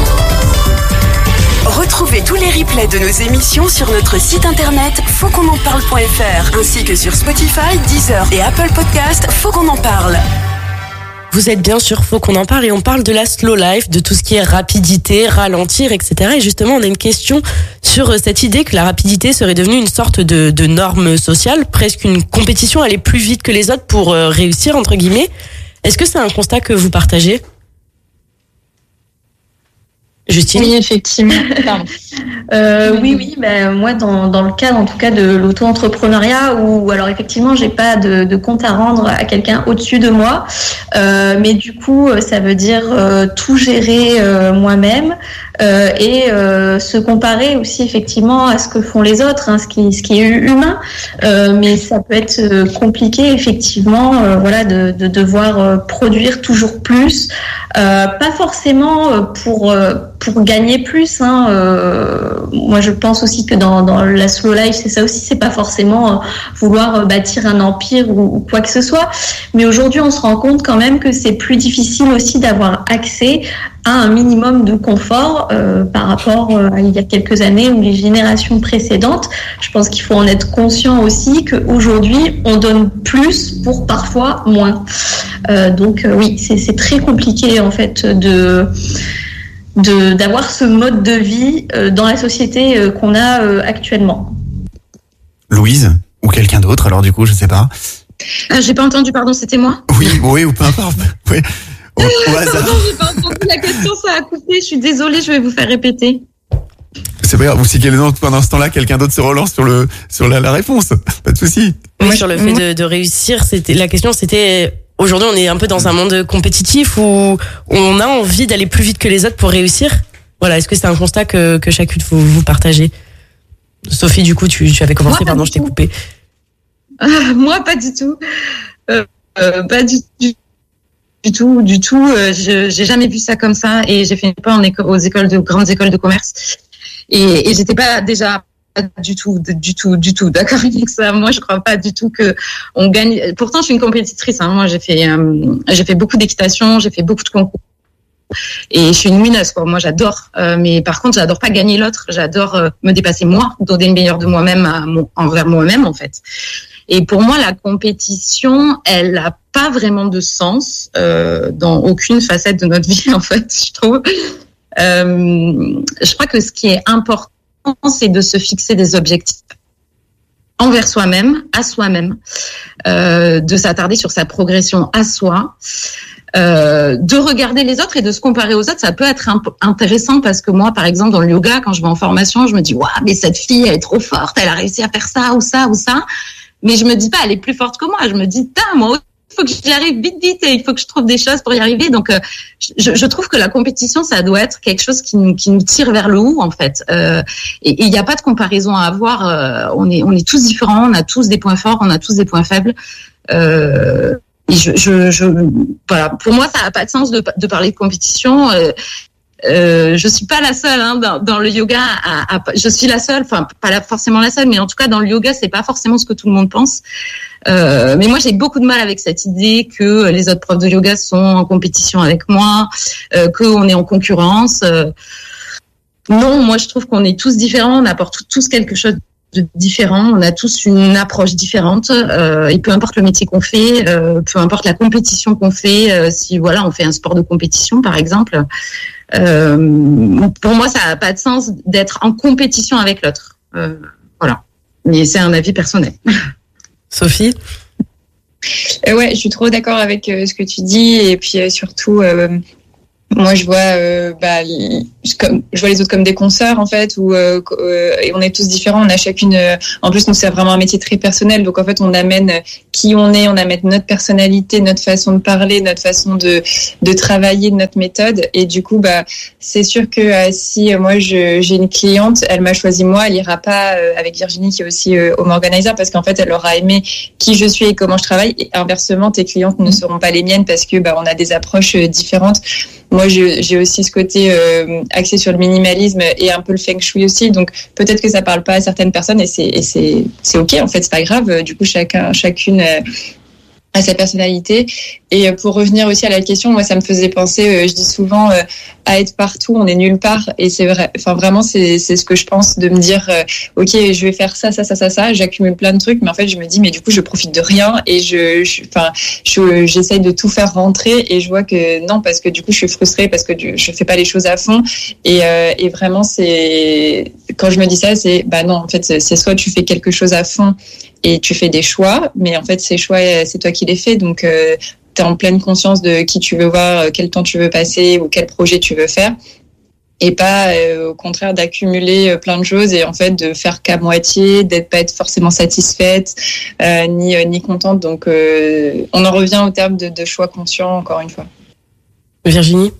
Retrouvez tous les replays de nos émissions sur notre site internet faut qu'on en parle point f r ainsi que sur Spotify, Deezer et Apple Podcast. Faut qu'on en parle. Vous êtes bien sûr Faut qu'on en parle et on parle de la slow life, de tout ce qui est rapidité, ralentir, et cetera. Et justement, on a une question sur cette idée que la rapidité serait devenue une sorte de, de norme sociale, presque une compétition, aller plus vite que les autres pour réussir, entre guillemets. Est-ce que c'est un constat que vous partagez ? Justine ? Oui, effectivement. euh, oui, oui. Ben moi, dans dans le cadre, en tout cas, de l'auto-entrepreneuriat, où alors effectivement, j'ai pas de, de compte à rendre à quelqu'un au-dessus de moi, euh, mais du coup, ça veut dire euh, tout gérer euh, moi-même euh, et euh, se comparer aussi effectivement à ce que font les autres, hein, ce qui ce qui est humain, euh, mais ça peut être compliqué effectivement, euh, voilà, de de devoir euh, produire toujours plus, euh, pas forcément pour euh, pour gagner plus, hein. Euh, moi je pense aussi que dans, dans la slow life c'est ça aussi, c'est pas forcément euh, vouloir euh, bâtir un empire ou, ou quoi que ce soit, mais aujourd'hui on se rend compte quand même que c'est plus difficile aussi d'avoir accès à un minimum de confort euh, par rapport euh, à il y a quelques années ou les générations précédentes. Je pense qu'il faut en être conscient aussi qu'aujourd'hui on donne plus pour parfois moins. Euh, donc euh, oui, c'est, c'est très compliqué en fait de De, d'avoir ce mode de vie euh, dans la société euh, qu'on a euh, actuellement. Louise ou quelqu'un d'autre, alors du coup, je sais pas. Ah, j'ai pas entendu, pardon, c'était moi ? Oui, oui, ou peu importe. Oui. Au, au hasard. Pardon, j'ai pas entendu la question, ça a coupé, je suis désolée, je vais vous faire répéter. C'est pas grave, ou si pendant ce temps-là, quelqu'un d'autre se relance sur le sur la, la réponse, pas de souci. Oui, moi, sur le fait de, de réussir, c'était la question, c'était... Aujourd'hui, on est un peu dans un monde compétitif où on a envie d'aller plus vite que les autres pour réussir. Voilà, est-ce que c'est un constat que, que chacune vous, vous partagez ? Sophie, du coup, tu, tu avais commencé, moi, pardon, je t'ai coupé. Euh, moi, pas du tout. Euh, euh, pas du, du, du tout, du tout. Euh, je, j'ai jamais vu ça comme ça et j'ai fait pas en éco- aux écoles de grandes écoles de commerce et, et j'étais pas déjà du tout, du tout, du tout d'accord avec ça. Moi, je crois pas du tout que on gagne. Pourtant, je suis une compétitrice. Hein. Moi, j'ai fait, euh, j'ai fait beaucoup d'équitation, j'ai fait beaucoup de concours. Et je suis une winneuse, quoi. Moi, j'adore. Euh, mais par contre, j'adore pas gagner l'autre. J'adore euh, me dépasser moi, donner le meilleur de moi-même à mon, envers moi-même, en fait. Et pour moi, la compétition, elle a pas vraiment de sens euh, dans aucune facette de notre vie, en fait. Je trouve. Euh, je crois que ce qui est important, c'est de se fixer des objectifs envers soi-même, à soi-même, euh, de s'attarder sur sa progression à soi, euh, de regarder les autres et de se comparer aux autres. Ça peut être imp- intéressant parce que moi, par exemple, dans le yoga, quand je vais en formation, je me dis « Waouh, mais cette fille, elle est trop forte, elle a réussi à faire ça ou ça ou ça ». Mais je me dis pas « Elle est plus forte que moi ». Je me dis « Tain, moi aussi, il faut que j'y arrive vite, vite et il faut que je trouve des choses pour y arriver ». Donc, euh, je, je trouve que la compétition, ça doit être quelque chose qui nous, qui nous tire vers le haut, en fait. Euh, et il n'y a pas de comparaison à avoir. Euh, on est, on est tous différents, on a tous des points forts, on a tous des points faibles. Euh, et je, je, je, voilà. Pour moi, ça n'a pas de sens de, de parler de compétition. Euh, Euh, je suis pas la seule hein, dans, dans le yoga. À, à, je suis la seule, enfin pas la, forcément la seule, mais en tout cas dans le yoga, c'est pas forcément ce que tout le monde pense. Euh, mais moi, j'ai beaucoup de mal avec cette idée que les autres profs de yoga sont en compétition avec moi, euh, qu'on est en concurrence. Euh, non, moi je trouve qu'on est tous différents, on apporte tous quelque chose différents, on a tous une approche différente, euh, et peu importe le métier qu'on fait, euh, peu importe la compétition qu'on fait, euh, si voilà, on fait un sport de compétition par exemple, euh, pour moi ça n'a pas de sens d'être en compétition avec l'autre. Euh, voilà, mais c'est un avis personnel. Sophie? Euh, ouais, je suis trop d'accord avec euh, ce que tu dis, et puis euh, surtout, euh, moi je vois, euh, bah, comme, je vois les autres comme des consoeurs en fait, où euh, euh, et on est tous différents, on a chacune. Euh, en plus, nous c'est vraiment un métier très personnel, donc en fait on amène qui on est, on amène notre personnalité, notre façon de parler, notre façon de de travailler, notre méthode, et du coup bah c'est sûr que euh, si euh, moi je, j'ai une cliente, elle m'a choisi moi, elle ira pas euh, avec Virginie qui est aussi euh, home organizer, parce qu'en fait elle aura aimé qui je suis et comment je travaille, et inversement tes clientes ne seront pas les miennes parce que bah on a des approches euh, différentes. Moi, je, j'ai aussi ce côté euh, axé sur le minimalisme et un peu le feng shui aussi. Donc, peut-être que ça parle pas à certaines personnes, et c'est, et c'est, c'est ok. En fait, c'est pas grave. Du coup, chacun, chacune euh, a sa personnalité. Et pour revenir aussi à la question, moi, ça me faisait penser. Euh, je dis souvent euh, à être partout, on est nulle part. Et c'est vrai. Enfin, vraiment, c'est, c'est ce que je pense, de me dire, euh, ok, je vais faire ça, ça, ça, ça, ça. J'accumule plein de trucs, mais en fait, je me dis, mais du coup, je profite de rien, et je, je, enfin, je, j'essaye de tout faire rentrer, et je vois que non, parce que du coup, je suis frustrée parce que du, je fais pas les choses à fond. Et, euh, et vraiment, c'est quand je me dis ça, c'est bah non, en fait, c'est, c'est soit tu fais quelque chose à fond et tu fais des choix, mais en fait, ces choix, c'est toi qui les fais, donc euh, tu es en pleine conscience de qui tu veux voir, quel temps tu veux passer ou quel projet tu veux faire, et pas euh, au contraire d'accumuler plein de choses et en fait de faire qu'à moitié, d'être pas être forcément satisfaite euh, ni euh, ni contente. Donc euh, on en revient au terme de, de choix conscients encore une fois. Virginie?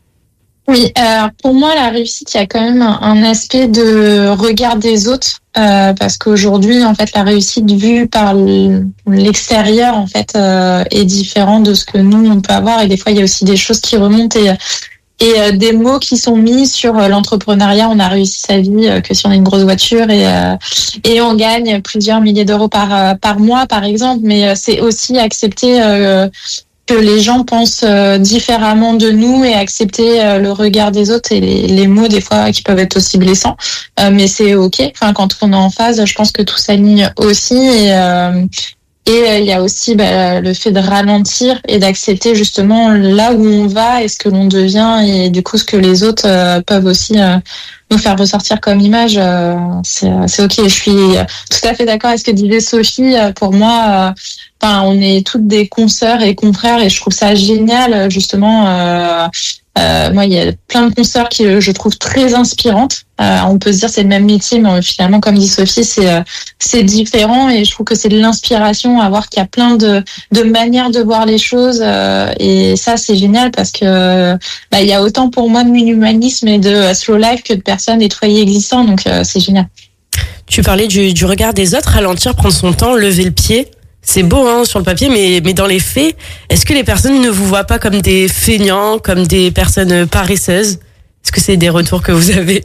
Oui, euh, pour moi, la réussite, il y a quand même un aspect de regard des autres, euh, parce qu'aujourd'hui, en fait, la réussite vue par l'extérieur, en fait, euh, est différente de ce que nous on peut avoir. Et des fois, il y a aussi des choses qui remontent et et euh, des mots qui sont mis sur euh, l'entrepreneuriat. On a réussi sa vie euh, que si on a une grosse voiture et euh, et on gagne plusieurs milliers d'euros par euh, par mois, par exemple. Mais euh, c'est aussi accepter euh, que les gens pensent euh, différemment de nous et accepter euh, le regard des autres et les, les mots des fois qui peuvent être aussi blessants. Euh, mais c'est ok. Enfin, quand on est en phase, je pense que tout s'aligne aussi. Et euh, et il euh, y a aussi bah, le fait de ralentir et d'accepter justement là où on va et ce que l'on devient, et du coup ce que les autres euh, peuvent aussi euh, nous faire ressortir comme image. Euh, c'est, c'est ok. Je suis tout à fait d'accord avec ce que disait Sophie. Pour moi, euh, enfin, on est toutes des consoeurs et confrères, et je trouve ça génial justement. Euh, euh, moi, il y a plein de consoeurs qui je trouve très inspirantes. Euh, on peut se dire c'est le même métier, mais finalement, comme dit Sophie, c'est c'est différent, et je trouve que c'est de l'inspiration à voir qu'il y a plein de de manières de voir les choses, euh, et ça c'est génial parce que bah il y a autant pour moi de minimalisme et de slow life que de personnes et de foyers existants, donc euh, c'est génial. Tu parlais du du regard des autres, ralentir, prendre son temps, lever le pied. C'est beau hein, sur le papier, mais, mais dans les faits, est-ce que les personnes ne vous voient pas comme des feignants, comme des personnes paresseuses? Est-ce que c'est des retours que vous avez?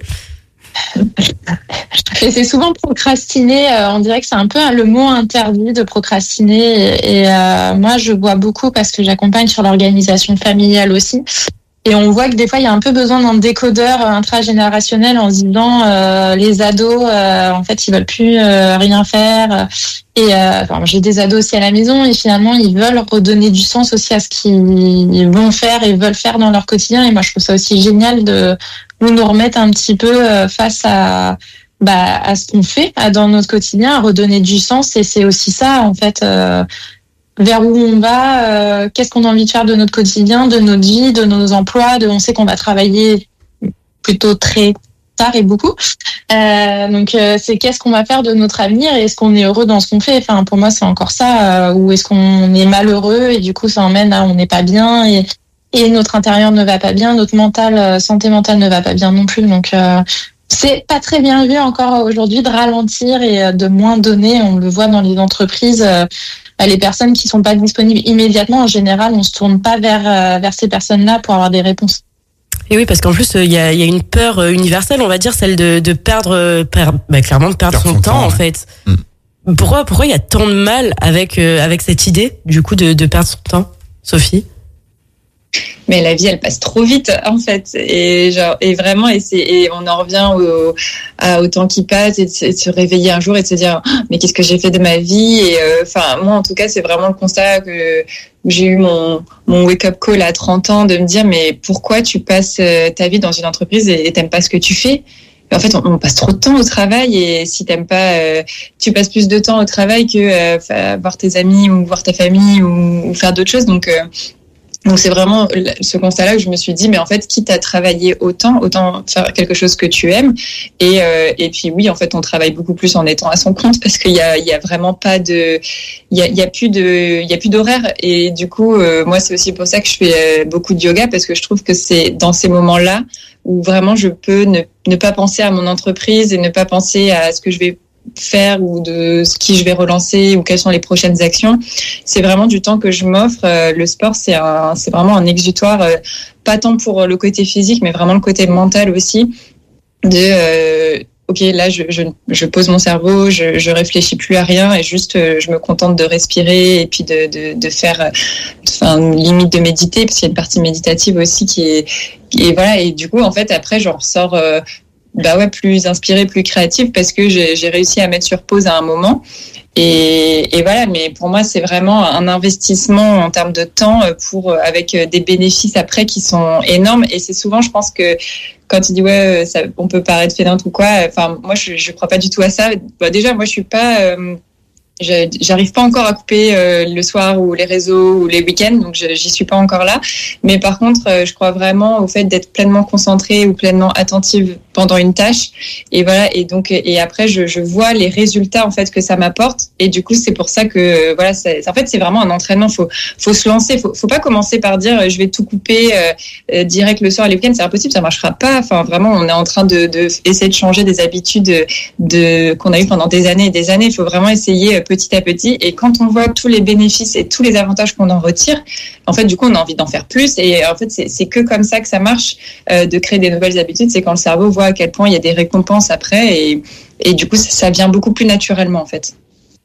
Et c'est souvent procrastiner. Euh, on dirait que c'est un peu le mot interdit de procrastiner. Et, et euh, moi, je vois beaucoup parce que j'accompagne sur l'organisation familiale aussi. Et on voit que des fois, il y a un peu besoin d'un décodeur intragénérationnel en se disant euh, les ados, euh, en fait, ils veulent plus euh, rien faire. Et euh, enfin, j'ai des ados aussi à la maison, et finalement, ils veulent redonner du sens aussi à ce qu'ils vont faire et veulent faire dans leur quotidien. Et moi, je trouve ça aussi génial de nous nous remettre un petit peu face à bah à ce qu'on fait dans notre quotidien, à redonner du sens. Et c'est aussi ça, en fait. Euh, vers où on va, euh, qu'est-ce qu'on a envie de faire de notre quotidien, de notre vie, de nos emplois, de on sait qu'on va travailler plutôt très tard et beaucoup. Euh, donc euh, c'est qu'est-ce qu'on va faire de notre avenir, et est-ce qu'on est heureux dans ce qu'on fait. Enfin pour moi c'est encore ça, euh, ou est-ce qu'on est malheureux et du coup ça emmène à on n'est pas bien, et et notre intérieur ne va pas bien, notre mental, santé mentale ne va pas bien non plus. Donc euh, c'est pas très bien vu encore aujourd'hui de ralentir et de moins donner. On le voit dans les entreprises. Euh, les personnes qui sont pas disponibles immédiatement, en général, on se tourne pas vers euh, vers ces personnes-là pour avoir des réponses. Et oui, parce qu'en plus, il y a, y a une peur universelle, on va dire, celle de, de perdre, per, bah, clairement, de perdre son, son temps, temps, en ouais. fait. Mm. Pourquoi, pourquoi il y a tant de mal avec euh, avec cette idée, du coup, de, de perdre son temps, Sophie? mais la vie elle passe trop vite en fait, et genre et vraiment et c'est et on en revient au, à, au temps qui passe, et de, et de se réveiller un jour et de se dire oh, mais qu'est-ce que j'ai fait de ma vie, et enfin euh, moi en tout cas c'est vraiment le constat que j'ai eu mon mon wake up call à trente ans, de me dire mais pourquoi tu passes ta vie dans une entreprise et, et t'aimes pas ce que tu fais. En fait, on, on passe trop de temps au travail, et si t'aimes pas, euh, tu passes plus de temps au travail que euh, voir tes amis ou voir ta famille ou, ou faire d'autres choses. Donc, euh, donc c'est vraiment ce constat-là que je me suis dit, mais en fait, quitte à travailler autant, autant faire quelque chose que tu aimes. Et, euh, et puis oui, en fait, on travaille beaucoup plus en étant à son compte, parce qu'il y a, il y a vraiment pas de, il y a, il y a plus de, il y a plus d'horaire. Et du coup, euh, moi, c'est aussi pour ça que je fais beaucoup de yoga, parce que je trouve que c'est dans ces moments-là où vraiment je peux ne, ne pas penser à mon entreprise et ne pas penser à ce que je vais faire ou de ce qui je vais relancer ou quelles sont les prochaines actions. C'est vraiment du temps que je m'offre. Le sport, c'est un, c'est vraiment un exutoire, pas tant pour le côté physique, mais vraiment le côté mental aussi. De, euh, ok, là, je, je, je pose mon cerveau, je, je réfléchis plus à rien, et juste, je me contente de respirer et puis de, de, de faire, enfin, limite de méditer, parce qu'il y a une partie méditative aussi qui est, et voilà. Et du coup, en fait, après, j'en ressors, euh, bah ouais, plus inspirée, plus créative, parce que j'ai, j'ai réussi à mettre sur pause à un moment. Et, et voilà, mais pour moi, c'est vraiment un investissement en termes de temps pour, avec des bénéfices après qui sont énormes. Et c'est souvent, je pense que quand tu dis ouais, ça, on peut paraître fainéante ou quoi, enfin, moi, je, je crois pas du tout à ça. Bah, déjà, moi, je suis pas, euh, Je, j'arrive pas encore à couper euh, le soir ou les réseaux ou les week-ends, donc je, j'y suis pas encore là. Mais par contre, euh, je crois vraiment au fait d'être pleinement concentrée ou pleinement attentive pendant une tâche. Et voilà. Et donc, et après, je, je vois les résultats en fait que ça m'apporte. Et du coup, c'est pour ça que euh, voilà, c'est, en fait, c'est vraiment un entraînement. Faut, faut se lancer. Faut, faut pas commencer par dire euh, je vais tout couper euh, euh, direct le soir et les week-ends. C'est impossible, ça marchera pas. Enfin, vraiment, on est en train de, de essayer de changer des habitudes de, de qu'on a eu pendant des années et des années. Il faut vraiment essayer petit à petit, et quand on voit tous les bénéfices et tous les avantages qu'on en retire, en fait, du coup, on a envie d'en faire plus. Et en fait, c'est, c'est que comme ça que ça marche, euh, de créer des nouvelles habitudes. C'est quand le cerveau voit à quel point il y a des récompenses après, et, et du coup, ça, ça vient beaucoup plus naturellement, en fait.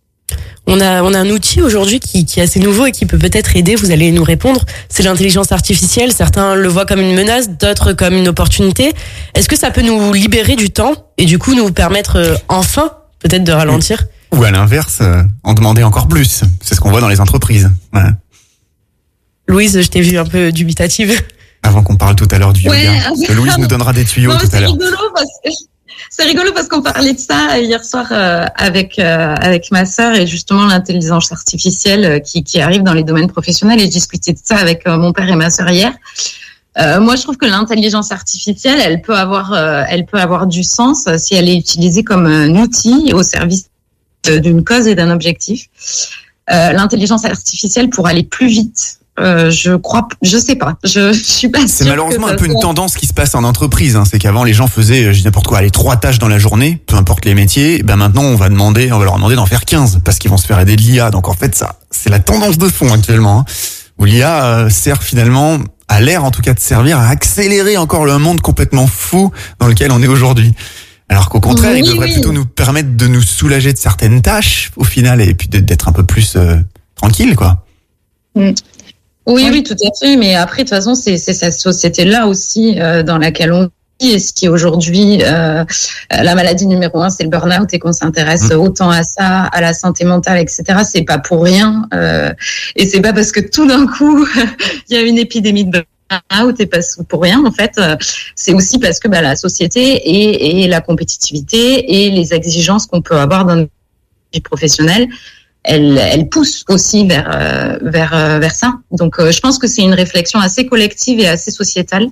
On a, on a un outil aujourd'hui qui, qui est assez nouveau et qui peut peut-être aider, vous allez nous répondre, c'est l'intelligence artificielle. Certains le voient comme une menace, d'autres comme une opportunité. Est-ce que ça peut nous libérer du temps et du coup nous permettre euh, enfin peut-être de ralentir ? Ou à l'inverse, euh, en demander encore plus. C'est ce qu'on voit dans les entreprises. Voilà. Louise, je t'ai vue un peu dubitative. Avant qu'on parle tout à l'heure du yoga. Ouais, Parce que Louise nous donnera des tuyaux non, tout à l'heure. Rigolo parce que, c'est rigolo parce qu'on parlait de ça hier soir euh, avec euh, avec ma sœur, et justement l'intelligence artificielle euh, qui, qui arrive dans les domaines professionnels, et je discutais de ça avec euh, mon père et ma sœur hier. Euh, moi, je trouve que l'intelligence artificielle, elle peut avoir, euh, elle peut avoir du sens si elle est utilisée comme un outil au service d'une cause et d'un objectif. Euh, l'intelligence artificielle pour aller plus vite. Euh, je crois, je sais pas, je, je suis pas sûre. C'est malheureusement que un peu soit... une tendance qui se passe en entreprise. Hein. C'est qu'avant les gens faisaient, je dis n'importe quoi, les trois tâches dans la journée, peu importe les métiers. Ben maintenant on va demander, on va leur demander d'en faire quinze parce qu'ils vont se faire aider de l'I A. Donc en fait ça, c'est la tendance de fond actuellement. Hein, où l'I A euh, sert finalement, a l'air en tout cas de servir à accélérer encore le monde complètement fou dans lequel on est aujourd'hui. Alors qu'au contraire, oui, il devrait oui. plutôt nous permettre de nous soulager de certaines tâches au final, et puis de, d'être un peu plus euh, tranquille, quoi. Mm. Oui, oui, tout à fait. Mais après, de toute façon, c'est, c'est cette société-là aussi euh, dans laquelle on vit. Et ce qui aujourd'hui, euh, la maladie numéro un, c'est le burn-out, et qu'on s'intéresse mm. autant à ça, à la santé mentale, et cetera. C'est pas pour rien. Euh, et c'est pas parce que tout d'un coup, il y a une épidémie de burn-out out et pas pour rien, en fait. C'est aussi parce que bah, la société et, et la compétitivité et les exigences qu'on peut avoir dans notre vie professionnelle, elles, elles poussent aussi vers, euh, vers, euh, vers ça. Donc, euh, je pense que c'est une réflexion assez collective et assez sociétale.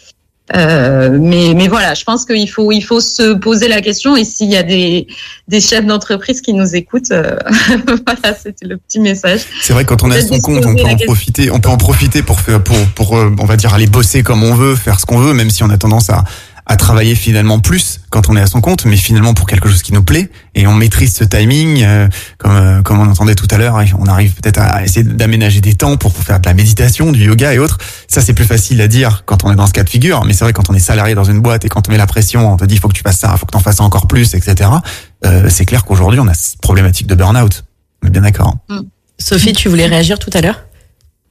Euh, mais, mais voilà, je pense qu'il faut, il faut se poser la question, et s'il y a des, des chefs d'entreprise qui nous écoutent, euh, voilà, c'était le petit message. C'est vrai que quand on est à son compte, on peut en profiter, on peut en profiter pour faire, pour, pour, on va dire, aller bosser comme on veut, faire ce qu'on veut, même si on a tendance à, à travailler finalement plus quand on est à son compte, mais finalement pour quelque chose qui nous plaît, et on maîtrise ce timing, euh, comme euh, comme on entendait tout à l'heure, on arrive peut-être à essayer d'aménager des temps pour faire de la méditation, du yoga et autres. Ça, c'est plus facile à dire quand on est dans ce cas de figure, mais c'est vrai quand on est salarié dans une boîte et quand on met la pression, on te dit faut que tu fasses ça, faut que t'en fasses encore plus, et cetera. Euh, c'est clair qu'aujourd'hui on a cette problématique de burn-out. On est bien d'accord. Mmh. Sophie, tu voulais réagir tout à l'heure ?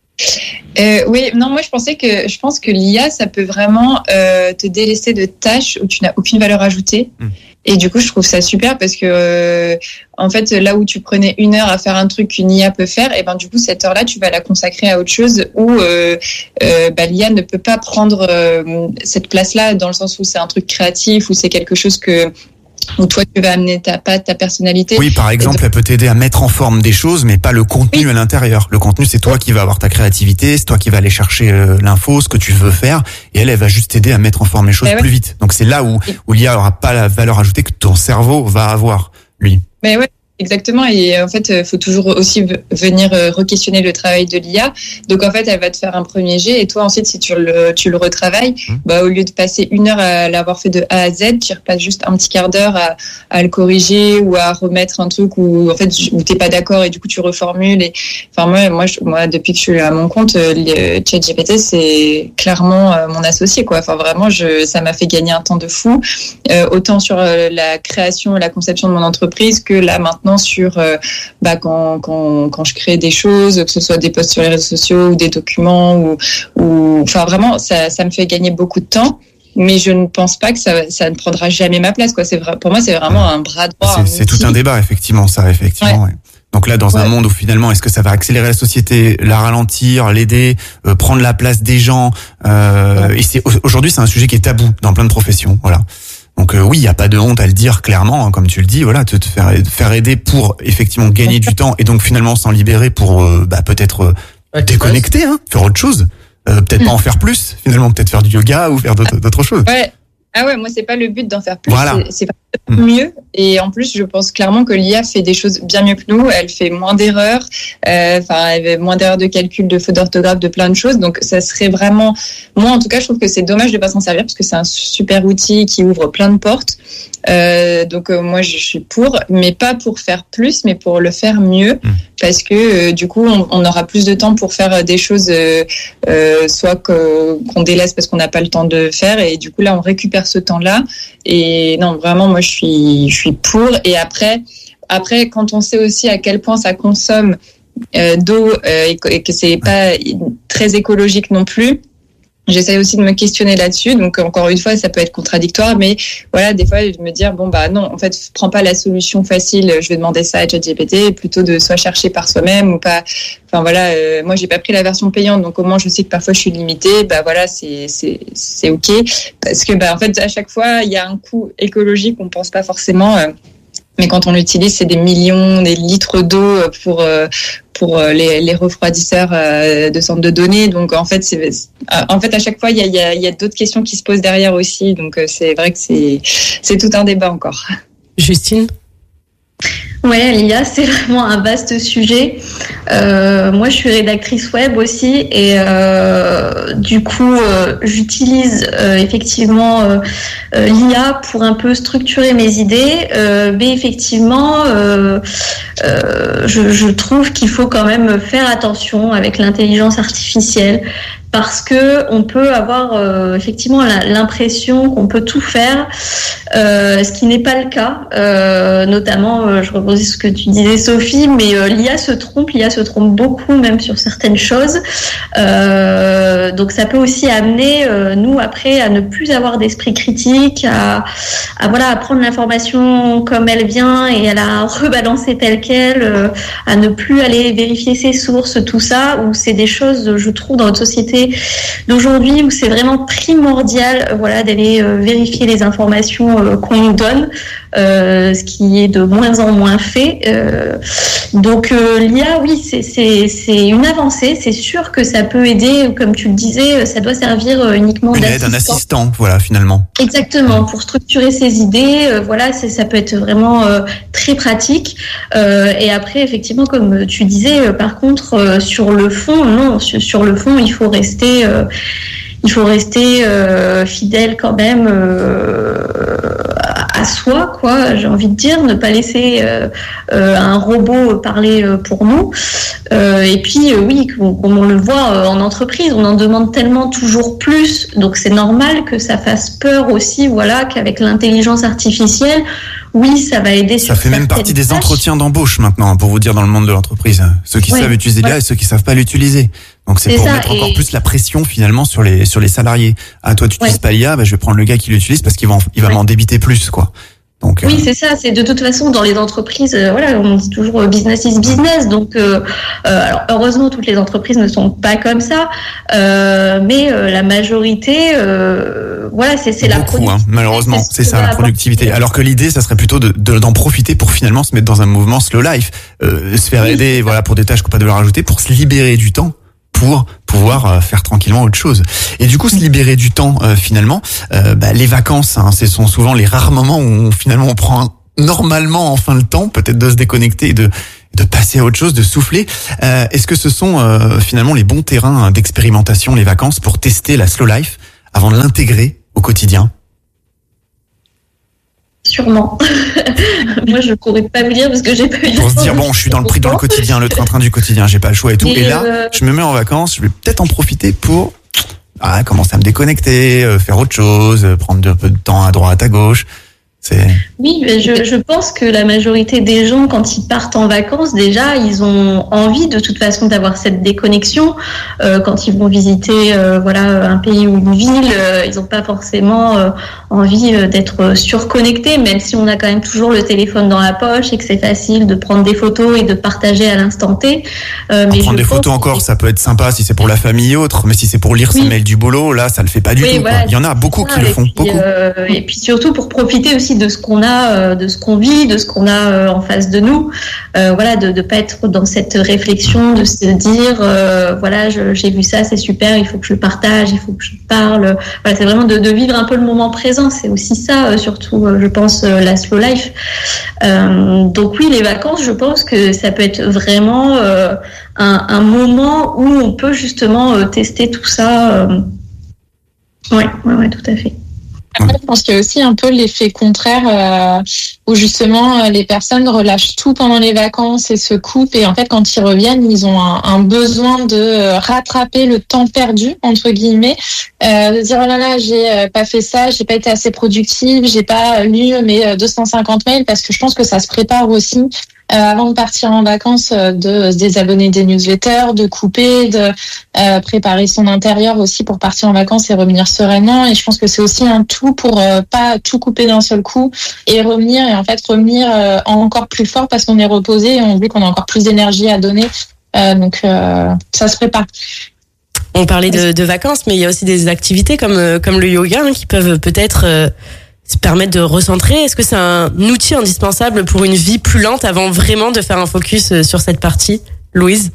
Euh, oui, non, moi je pensais que je pense que l'I A, ça peut vraiment euh, te délester de tâches où tu n'as aucune valeur ajoutée. Mmh. Et du coup, je trouve ça super parce que euh, en fait, là où tu prenais une heure à faire un truc qu'une I A peut faire, et ben du coup cette heure-là, tu vas la consacrer à autre chose où euh, euh, bah, l'I A ne peut pas prendre euh, cette place-là dans le sens où c'est un truc créatif, où c'est quelque chose que où toi tu vas amener ta patte, ta personnalité. Oui, par exemple, donc, elle peut t'aider à mettre en forme des choses, mais pas le contenu oui. à l'intérieur. Le contenu, c'est toi qui vas avoir ta créativité, c'est toi qui vas aller chercher euh, l'info, ce que tu veux faire, et elle, elle va juste t'aider à mettre en forme les choses mais plus ouais. vite. Donc c'est là où, où l'I A aura pas la valeur ajoutée que ton cerveau va avoir, lui. Mais ouais. Exactement, et en fait, il faut toujours aussi venir re-questionner le travail de l'I A. Donc en fait, elle va te faire un premier jet, et toi ensuite, si tu le, tu le retravailles, mmh. bah, au lieu de passer une heure à l'avoir fait de A à Z, tu repasses juste un petit quart d'heure à, à le corriger ou à remettre un truc où en fait où t'es pas d'accord et du coup tu reformules. Et enfin moi, moi, je, moi depuis que je suis à mon compte, le ChatGPT c'est clairement mon associé quoi. Enfin vraiment, je, ça m'a fait gagner un temps de fou, euh, autant sur la création et la conception de mon entreprise que là maintenant sur euh, bah, quand, quand, quand je crée des choses, que ce soit des posts sur les réseaux sociaux ou des documents, ou, ou enfin vraiment, ça, ça me fait gagner beaucoup de temps. Mais je ne pense pas que ça, ça ne prendra jamais ma place, quoi. C'est vrai, pour moi, c'est vraiment un bras droit. C'est, c'est tout un débat, effectivement, ça, effectivement. Ouais. Ouais. Donc là, dans ouais. un monde où finalement, est-ce que ça va accélérer la société, la ralentir, l'aider, euh, prendre la place des gens euh, ouais. Et c'est aujourd'hui, c'est un sujet qui est tabou dans plein de professions. Voilà. Donc euh, oui, il y a pas de honte à le dire clairement, hein, comme tu le dis, voilà, te, te faire faire aider pour effectivement gagner du temps et donc finalement s'en libérer pour euh, bah peut-être euh, ouais, déconnecter, hein, faire autre chose, euh, peut-être mmh. pas en faire plus, finalement peut-être faire du yoga ou faire d'autres, d'autres choses. Ouais. Ah ouais, moi c'est pas le but d'en faire plus, voilà. c'est, c'est pas mieux. Et en plus, je pense clairement que l'I A fait des choses bien mieux que nous. Elle fait moins d'erreurs, enfin, euh, elle fait moins d'erreurs de calcul, de fautes d'orthographe, de plein de choses. Donc, ça serait vraiment, moi en tout cas, je trouve que c'est dommage de pas s'en servir parce que c'est un super outil qui ouvre plein de portes. Euh, donc euh, moi je suis pour, mais pas pour faire plus, mais pour le faire mieux, mmh. parce que euh, du coup on, on aura plus de temps pour faire des choses, euh, euh, soit que, qu'on délaisse parce qu'on n'a pas le temps de faire, et du coup là on récupère ce temps-là. Et non, vraiment moi je suis, je suis pour. Et après, après quand on sait aussi à quel point ça consomme euh, d'eau euh, et, et que c'est pas très écologique non plus. J'essaie aussi de me questionner là-dessus, donc encore une fois, ça peut être contradictoire, mais voilà, des fois, je me dire bon bah non, en fait, prends pas la solution facile. Je vais demander ça à ChatGPT, plutôt de soit chercher par soi-même ou pas. Enfin voilà, euh, moi j'ai pas pris la version payante, donc au moins je sais que parfois je suis limitée. Bah voilà, c'est c'est c'est ok, parce que bah en fait à chaque fois il y a un coût écologique qu'on pense pas forcément. Euh, Mais quand on l'utilise, c'est des millions, des litres d'eau pour pour les, les refroidisseurs de centres de données. Donc en fait, c'est en fait à chaque fois il y a il y a, il y a d'autres questions qui se posent derrière aussi. Donc c'est vrai que c'est c'est tout un débat encore. Justine. Ouais, l'I A, c'est vraiment un vaste sujet. Euh, moi, je suis rédactrice web aussi, et euh, du coup, euh, j'utilise euh, effectivement euh, euh, l'I A pour un peu structurer mes idées. Euh, mais effectivement, euh, euh, je, je trouve qu'il faut quand même faire attention avec l'intelligence artificielle. Parce que on peut avoir euh, effectivement la, l'impression qu'on peut tout faire, euh, ce qui n'est pas le cas. Euh, notamment, euh, je rebondis sur ce que tu disais, Sophie, mais euh, l'I A se trompe, l'I A se trompe beaucoup, même sur certaines choses. Euh, donc, ça peut aussi amener euh, nous après à ne plus avoir d'esprit critique, à, à voilà, à prendre l'information comme elle vient et à la rebalancer telle quelle, euh, à ne plus aller vérifier ses sources, tout ça. Où c'est des choses, je trouve, dans notre société d'aujourd'hui où c'est vraiment primordial, voilà, d'aller euh, vérifier les informations euh, qu'on nous donne, euh, ce qui est de moins en moins fait. Euh, donc euh, l'I A, oui, c'est, c'est, c'est une avancée. C'est sûr que ça peut aider, comme tu le disais, ça doit servir euh, uniquement une d'assistant. Aide, un assistant, voilà, finalement. Exactement, pour structurer ses idées. Euh, voilà, c'est, ça peut être vraiment euh, très pratique. Euh, et après, effectivement, comme tu disais, euh, par contre, euh, sur le fond, non, sur, sur le fond, il faut rester Euh, il faut rester euh, fidèle quand même euh, à soi, quoi. J'ai envie de dire, ne pas laisser euh, euh, un robot parler pour nous. Euh, et puis, euh, oui, comme on le voit en entreprise, on en demande tellement toujours plus, donc c'est normal que ça fasse peur aussi, voilà, qu'avec l'intelligence artificielle, oui, ça va aider. Ça fait même partie des entretiens d'embauche maintenant, pour vous dire, dans le monde de l'entreprise. Ceux qui ouais, savent utiliser l'I A ouais. et ceux qui savent pas l'utiliser. Donc c'est, C'est pour ça, mettre et- encore plus la pression finalement sur les sur les salariés. Ah toi tu Ouais. utilises pas l'I A, bah, je vais prendre le gars qui l'utilise parce qu'il va en- il va Ouais. m'en débiter plus quoi. Donc Oui, euh, c'est ça. C'est de toute façon dans les entreprises, euh, voilà, on dit toujours euh, business is business. Donc, euh, euh, alors heureusement, toutes les entreprises ne sont pas comme ça, euh, mais euh, la majorité, euh, voilà, c'est c'est la beaucoup, hein, productivité, malheureusement, ce c'est qui ça va la productivité. apporter. Alors que l'idée, ça serait plutôt de, de- d'en profiter pour finalement se mettre dans un mouvement slow life, euh, se faire Oui, aider, c'est ça. voilà, pour des tâches qu'on n'a pas de valeur ajoutée, pour se libérer du temps, pour pouvoir euh, faire tranquillement autre chose. Et du coup, se libérer du temps, euh, finalement, euh, bah, les vacances, hein, ce sont souvent les rares moments où on, finalement on prend un- normalement enfin le temps, peut-être de se déconnecter et de de passer à autre chose, de souffler. Euh, est-ce que ce sont euh, finalement les bons terrains d'expérimentation, les vacances, pour tester la slow life avant de l'intégrer au quotidien? Sûrement. Moi, je pourrais pas vous dire parce que j'ai pas eu Pour se le dire temps. bon, je suis dans le prix dans le quotidien, le train-train du quotidien, j'ai pas le choix et tout. Mais Et là, euh, je me mets en vacances, je vais peut-être en profiter pour ah, commencer à me déconnecter, euh, faire autre chose, euh, prendre un peu de temps à droite, à gauche. C'est Oui, mais je, je pense que la majorité des gens, quand ils partent en vacances, déjà, ils ont envie de toute façon d'avoir cette déconnexion. Euh, quand ils vont visiter, euh, voilà, un pays ou une ville, euh, ils n'ont pas forcément euh, envie euh, d'être surconnectés, même si on a quand même toujours le téléphone dans la poche et que c'est facile de prendre des photos et de partager à l'instant T. Euh, mais prendre je des pense photos que- encore, ça peut être sympa si c'est pour la famille et autres, mais si c'est pour lire Oui. ses mails du boulot, là, ça le fait pas du Oui, tout. voilà, quoi. Il y en a beaucoup c'est qui ça, le et font, puis, beaucoup. euh, et puis surtout pour profiter aussi de ce qu'on a, euh, de ce qu'on vit, de ce qu'on a euh, en face de nous. Euh, voilà, de ne pas être dans cette réflexion, de se dire, euh, voilà, je- j'ai vu ça, c'est super, il faut que je le partage, il faut que je parle. Voilà, c'est vraiment de, de vivre un peu le moment présent. C'est aussi ça, euh, surtout, euh, je pense, euh, la slow life. Euh, donc oui, les vacances, je pense que ça peut être vraiment euh, un, un moment où on peut justement euh, tester tout ça. Euh... Ouais, ouais, ouais, tout à fait. Après, je pense qu'il y a aussi un peu l'effet contraire euh, où justement euh, les personnes relâchent tout pendant les vacances et se coupent et en fait quand ils reviennent ils ont un, un besoin de euh, rattraper le temps perdu entre guillemets, euh, de dire oh là là j'ai euh, pas fait ça, j'ai pas été assez productive, j'ai pas lu mes euh, deux cent cinquante mails parce que je pense que ça se prépare aussi. Euh, avant de partir en vacances, euh, de se désabonner des newsletters, de couper, de euh, préparer son intérieur aussi pour partir en vacances et revenir sereinement. Et je pense que c'est aussi un tout pour euh, pas tout couper d'un seul coup et revenir et en fait revenir euh, encore plus fort parce qu'on est reposé et on vu qu'on a encore plus d'énergie à donner. Euh, donc euh, ça se prépare. On parlait de, de vacances, mais il y a aussi des activités comme euh, comme le yoga hein, qui peuvent peut-être euh, se permettre de recentrer. Est-ce que c'est un outil indispensable pour une vie plus lente avant vraiment de faire un focus sur cette partie, Louise?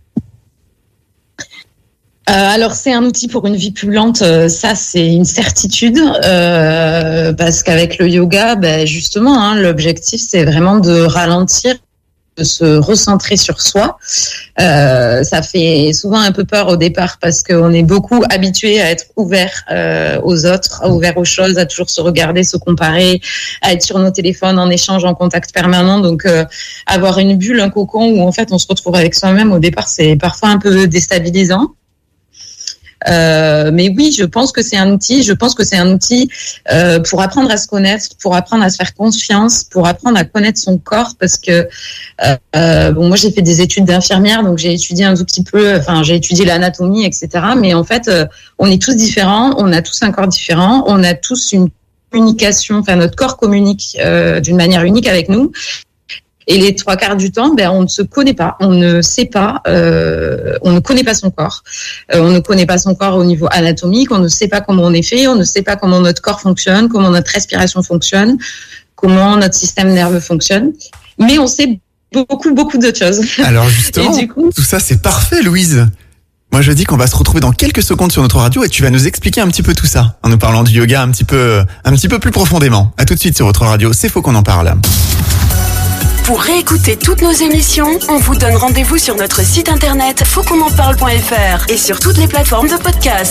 Euh, alors c'est un outil pour une vie plus lente, euh, ça c'est une certitude, euh, parce qu'avec le yoga, ben, justement, hein, l'objectif c'est vraiment de ralentir, de se recentrer sur soi. Euh, ça fait souvent un peu peur au départ parce qu'on est beaucoup habitué à être ouvert euh, aux autres, à ouvert aux choses, à toujours se regarder, se comparer, à être sur nos téléphones en échange, en contact permanent. Donc euh, avoir une bulle, un cocon où en fait on se retrouve avec soi-même au départ, c'est parfois un peu déstabilisant. Euh, mais oui, je pense que c'est un outil. Je pense que c'est un outil euh, pour apprendre à se connaître, pour apprendre à se faire confiance, pour apprendre à connaître son corps. Parce que euh, bon, moi, j'ai fait des études d'infirmière, donc j'ai étudié un tout petit peu. Enfin, j'ai étudié l'anatomie, et cetera. Mais en fait, euh, on est tous différents. On a tous un corps différent. On a tous une communication. Enfin, notre corps communique euh, d'une manière unique avec nous. Et les trois quarts du temps, ben, on ne se connaît pas, on ne sait pas, euh, on ne connaît pas son corps. Euh, on ne connaît pas son corps au niveau anatomique, on ne sait pas comment on est fait, on ne sait pas comment notre corps fonctionne, comment notre respiration fonctionne, comment notre système nerveux fonctionne. Mais on sait beaucoup, beaucoup d'autres choses. Alors justement, Et du coup, tout ça c'est parfait, Louise. Moi je dis qu'on va se retrouver dans quelques secondes sur notre radio et tu vas nous expliquer un petit peu tout ça en nous parlant du yoga un petit peu, un petit peu plus profondément. À tout de suite sur votre radio, c'est faux qu'on en parle. Pour réécouter toutes nos émissions, on vous donne rendez-vous sur notre site internet faut qu'on en parle point f r et sur toutes les plateformes de podcast.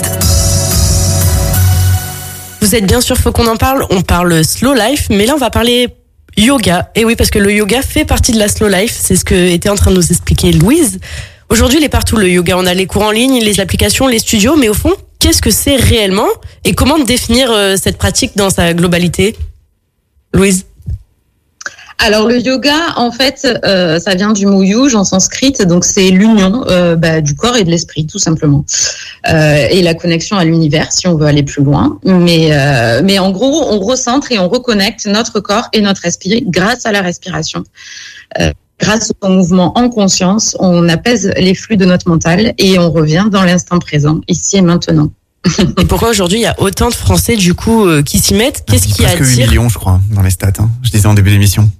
Vous êtes bien sûr, faut qu'on en parle. On parle slow life, mais là on va parler yoga. Et oui, parce que le yoga fait partie de la slow life. C'est ce que était en train de nous expliquer Louise. Aujourd'hui, il est partout le yoga. On a les cours en ligne, les applications, les studios, mais au fond, qu'est-ce que c'est réellement et comment définir cette pratique dans sa globalité, Louise? Alors le yoga, en fait, euh, ça vient du mot yuj en sanskrit, donc c'est l'union euh, bah, du corps et de l'esprit, tout simplement, euh, et la connexion à l'univers, si on veut aller plus loin. Mais euh, mais en gros, on recentre et on reconnecte notre corps et notre esprit grâce à la respiration. Euh, grâce au mouvement en conscience, on apaise les flux de notre mental et on revient dans l'instant présent, ici et maintenant. Et pourquoi aujourd'hui il y a autant de Français du coup euh, qui s'y mettent? Qu'est-ce qui attire? Presque huit millions, je crois, dans les stats. Hein. Je disais en début d'émission.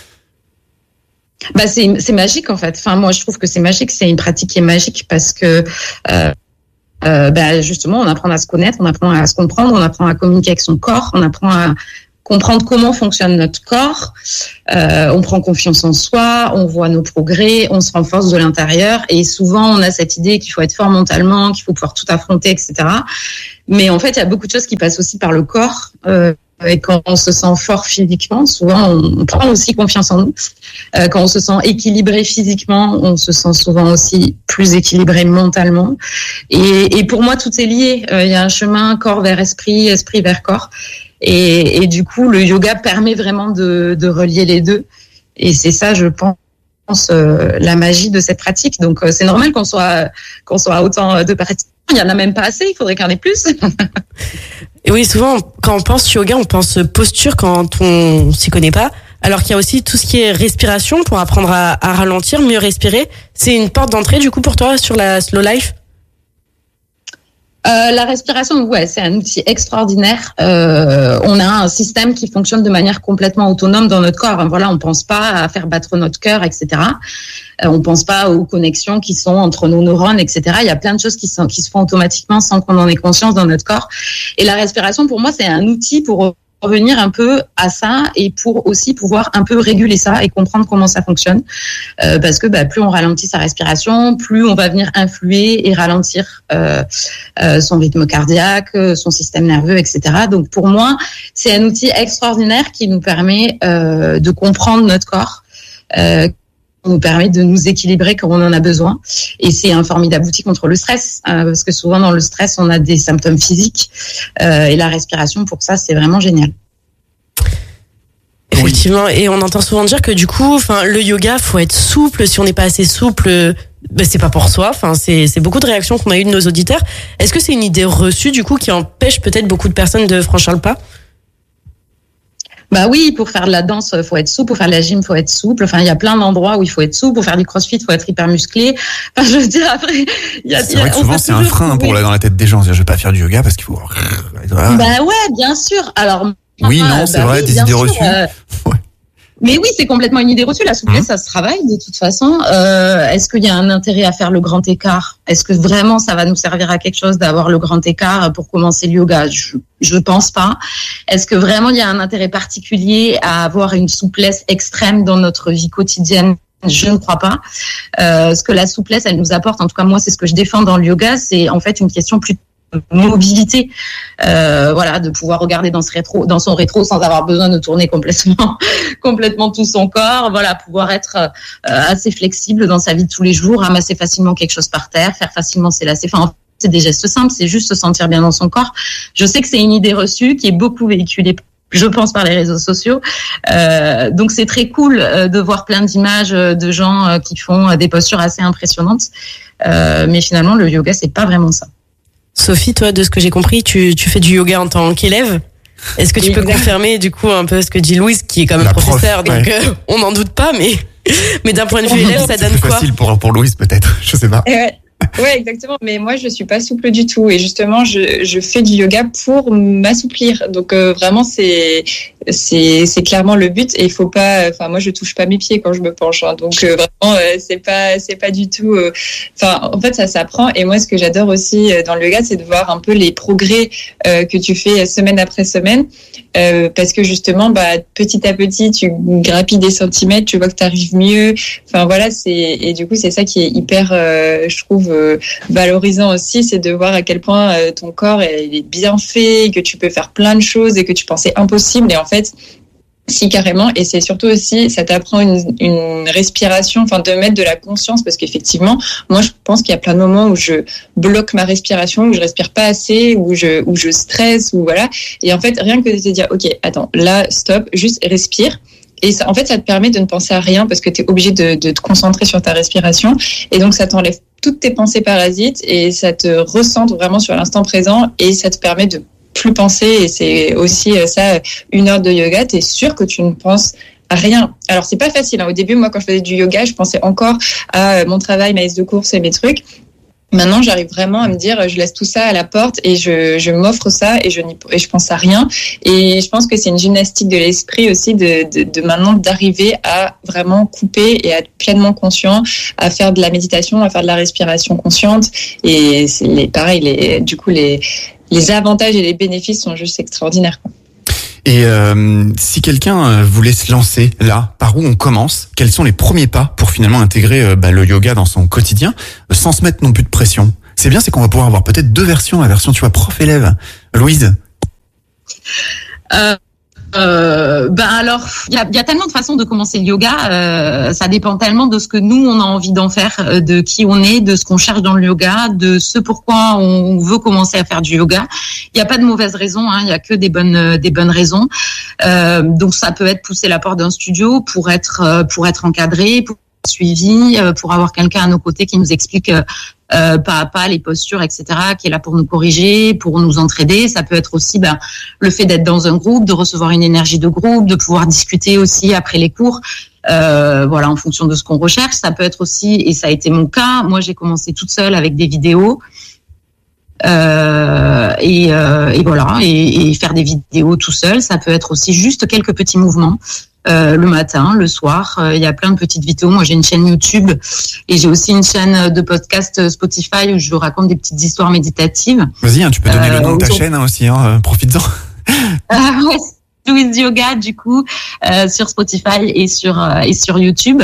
Bah c'est c'est magique en fait. Enfin moi je trouve que c'est magique. C'est une pratique qui est magique parce que euh, euh, bah justement on apprend à se connaître, on apprend à se comprendre, on apprend à communiquer avec son corps, on apprend à comprendre comment fonctionne notre corps, euh, on prend confiance en soi, on voit nos progrès, on se renforce de l'intérieur et souvent on a cette idée qu'il faut être fort mentalement, qu'il faut pouvoir tout affronter, et cetera. Mais en fait, il y a beaucoup de choses qui passent aussi par le corps euh, et quand on se sent fort physiquement, souvent on prend aussi confiance en nous. Euh, quand on se sent équilibré physiquement, on se sent souvent aussi plus équilibré mentalement. Et, et pour moi, tout est lié. Euh, il y a un chemin corps vers esprit, esprit vers corps. Et, et du coup, le yoga permet vraiment de, de relier les deux. Et c'est ça, je pense, euh, la magie de cette pratique. Donc, euh, c'est normal qu'on soit qu'on soit autant de pratiquants. Il y en a même pas assez. Il faudrait qu'il y en ait plus. Et oui, souvent, quand on pense yoga, on pense posture quand on s'y connaît pas. Alors qu'il y a aussi tout ce qui est respiration pour apprendre à, à ralentir, mieux respirer. C'est une porte d'entrée, du coup, pour toi, sur la slow life? Euh, la respiration, ouais, c'est un outil extraordinaire. Euh, on a un système qui fonctionne de manière complètement autonome dans notre corps. Voilà, on pense pas à faire battre notre cœur, et cetera. Euh, on pense pas aux connexions qui sont entre nos neurones, et cetera. Il y a plein de choses qui sont qui se font automatiquement sans qu'on en ait conscience dans notre corps. Et la respiration, pour moi, c'est un outil pour revenir un peu à ça et pour aussi pouvoir un peu réguler ça et comprendre comment ça fonctionne. Euh, parce que bah, plus on ralentit sa respiration, plus on va venir influer et ralentir euh, euh, son rythme cardiaque, son système nerveux, et cetera. Donc pour moi, c'est un outil extraordinaire qui nous permet euh, de comprendre notre corps, euh, qui nous permet de nous équilibrer quand on en a besoin. Et c'est un formidable outil contre le stress, euh, parce que souvent dans le stress, on a des symptômes physiques. Euh, et la respiration, pour ça, c'est vraiment génial. Effectivement, oui. Et on entend souvent dire que du coup, enfin, le yoga, faut être souple. Si on n'est pas assez souple, ben, c'est pas pour soi. Enfin, c'est, c'est beaucoup de réactions qu'on a eues de nos auditeurs. Est-ce que c'est une idée reçue, du coup, qui empêche peut-être beaucoup de personnes de franchir le pas? Bah oui, pour faire de la danse, faut être souple. Pour faire de la gym, faut être souple. Enfin, il y a plein d'endroits où il faut être souple. Pour faire du crossfit, faut être hyper musclé. Enfin, je veux dire, après, il y a. C'est vrai que souvent, c'est un frein pour là dans la tête des gens. Je vais pas faire du yoga parce qu'il faut. Bah ouais, bien sûr. Alors. Oui, non, c'est bah vrai, oui, des idées sûr, reçues. Euh... Ouais. Mais oui, c'est complètement une idée reçue. La souplesse, mmh. ça se travaille de toute façon. Euh, est-ce qu'il y a un intérêt à faire le grand écart? Est-ce que vraiment ça va nous servir à quelque chose d'avoir le grand écart pour commencer le yoga? Je, je pense pas. Est-ce que vraiment il y a un intérêt particulier à avoir une souplesse extrême dans notre vie quotidienne? Je ne crois pas. Euh, ce que la souplesse, elle nous apporte, en tout cas moi, c'est ce que je défends dans le yoga, c'est en fait une question plus mobilité, euh, voilà, de pouvoir regarder dans, ce rétro, dans son rétro sans avoir besoin de tourner complètement, complètement tout son corps, voilà, pouvoir être euh, assez flexible dans sa vie de tous les jours, ramasser facilement quelque chose par terre, faire facilement ses lacets, enfin, c'est des gestes simples, c'est juste se sentir bien dans son corps. Je sais que c'est une idée reçue qui est beaucoup véhiculée, je pense, par les réseaux sociaux. Euh, donc c'est très cool euh, de voir plein d'images de gens euh, qui font euh, des postures assez impressionnantes, euh, mais finalement le yoga c'est pas vraiment ça. Sophie, toi, de ce que j'ai compris, tu, tu fais du yoga en tant qu'élève. Est-ce que tu peux confirmer, du coup, un peu ce que dit Louise, qui est quand même La professeur, prof, donc ouais. euh, on n'en doute pas, mais, mais d'un point de vue élève, ça donne c'est quoi? C'est facile pour, pour Louise, peut-être, je sais pas. Ouais. Ouais, exactement. Mais moi, je suis pas souple du tout. Et justement, je, je fais du yoga pour m'assouplir. Donc, euh, vraiment, c'est, c'est, c'est clairement le but. Et il faut pas, enfin, moi, je touche pas mes pieds quand je me penche. Hein. Donc, euh, vraiment, euh, c'est pas, c'est pas du tout, euh, enfin, en fait, ça s'apprend. Et moi, ce que j'adore aussi dans le yoga, c'est de voir un peu les progrès, euh, que tu fais semaine après semaine. Euh, parce que justement, bah, petit à petit, tu grappilles des centimètres, tu vois que tu arrives mieux. Enfin, voilà, c'est, et du coup, c'est ça qui est hyper, euh, je trouve, euh, valorisant aussi, c'est de voir à quel point euh, ton corps il est bien fait, que tu peux faire plein de choses et que tu pensais impossible. Et en fait, si, carrément. Et c'est surtout aussi, ça t'apprend une, une respiration, enfin, de mettre de la conscience, parce qu'effectivement, moi, je pense qu'il y a plein de moments où je bloque ma respiration, où je respire pas assez, où je, où je stresse, ou voilà. Et en fait, rien que de te dire, OK, attends, là, stop, juste respire. Et ça, en fait, ça te permet de ne penser à rien parce que tu es obligé de, de te concentrer sur ta respiration. Et donc, ça t'enlève toutes tes pensées parasites et ça te recentre vraiment sur l'instant présent et ça te permet de plus penser. Et c'est aussi ça, une heure de yoga, tu es sûr que tu ne penses à rien. Alors, c'est pas facile. Hein. Au début, moi, quand je faisais du yoga, je pensais encore à mon travail, ma liste de courses et mes trucs. Maintenant, j'arrive vraiment à me dire, je laisse tout ça à la porte et je, je m'offre ça et je n'y, et je pense à rien. Et je pense que c'est une gymnastique de l'esprit aussi de, de, de maintenant d'arriver à vraiment couper et à être pleinement conscient, à faire de la méditation, à faire de la respiration consciente. Et c'est les, pareil, les, du coup, les, les avantages et les bénéfices sont juste extraordinaires, quoi. Et euh, si quelqu'un voulait se lancer là, par où on commence? Quels sont les premiers pas pour finalement intégrer euh, bah, le yoga dans son quotidien, euh, sans se mettre non plus de pression? C'est bien, c'est qu'on va pouvoir avoir peut-être deux versions, la version, tu vois, prof-élève. Louise? euh... Euh, ben alors, il y a, y a tellement de façons de commencer le yoga. Euh, ça dépend tellement de ce que nous on a envie d'en faire, de qui on est, de ce qu'on cherche dans le yoga, de ce pourquoi on veut commencer à faire du yoga. Il n'y a pas de mauvaise raison, hein, il y a que des bonnes des bonnes raisons. Euh, donc ça peut être pousser la porte d'un studio pour être pour être encadré, pour être suivi, pour avoir quelqu'un à nos côtés qui nous explique Euh, pas à pas les postures, et cetera, qui est là pour nous corriger, pour nous entraider. Ça peut être aussi ben, le fait d'être dans un groupe, de recevoir une énergie de groupe, de pouvoir discuter aussi après les cours, euh, voilà, en fonction de ce qu'on recherche. Ça peut être aussi, et ça a été mon cas, moi j'ai commencé toute seule avec des vidéos. Euh, et, euh, et voilà, et, et faire des vidéos tout seul. Ça peut être aussi juste quelques petits mouvements. Euh, le matin, le soir, il euh, y a plein de petites vidéos. Moi, j'ai une chaîne YouTube et j'ai aussi une chaîne de podcast Spotify où je raconte des petites histoires méditatives. Vas-y, hein, tu peux donner euh, le nom de ta chaîne hein, aussi, hein, euh, profites-en. euh, ouais, Louise Yoga, du coup, euh, sur Spotify et sur euh, et sur YouTube.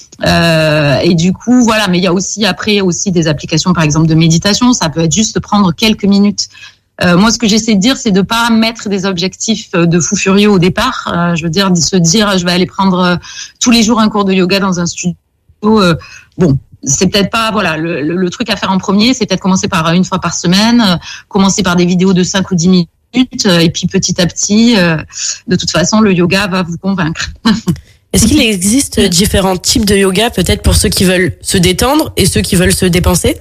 Euh, et du coup, voilà. Mais il y a aussi après aussi des applications, par exemple, de méditation. Ça peut être juste prendre quelques minutes. Euh, moi, ce que j'essaie de dire, c'est de pas mettre des objectifs de fou furieux au départ. Euh, je veux dire, de se dire, je vais aller prendre euh, tous les jours un cours de yoga dans un studio. Euh, bon, c'est peut-être pas, voilà, le, le, le truc à faire en premier, c'est peut-être commencer par une fois par semaine, euh, commencer par des vidéos de cinq ou dix minutes, euh, et puis petit à petit, euh, de toute façon, le yoga va vous convaincre. Est-ce qu'il existe différents types de yoga, peut-être pour ceux qui veulent se détendre et ceux qui veulent se dépenser?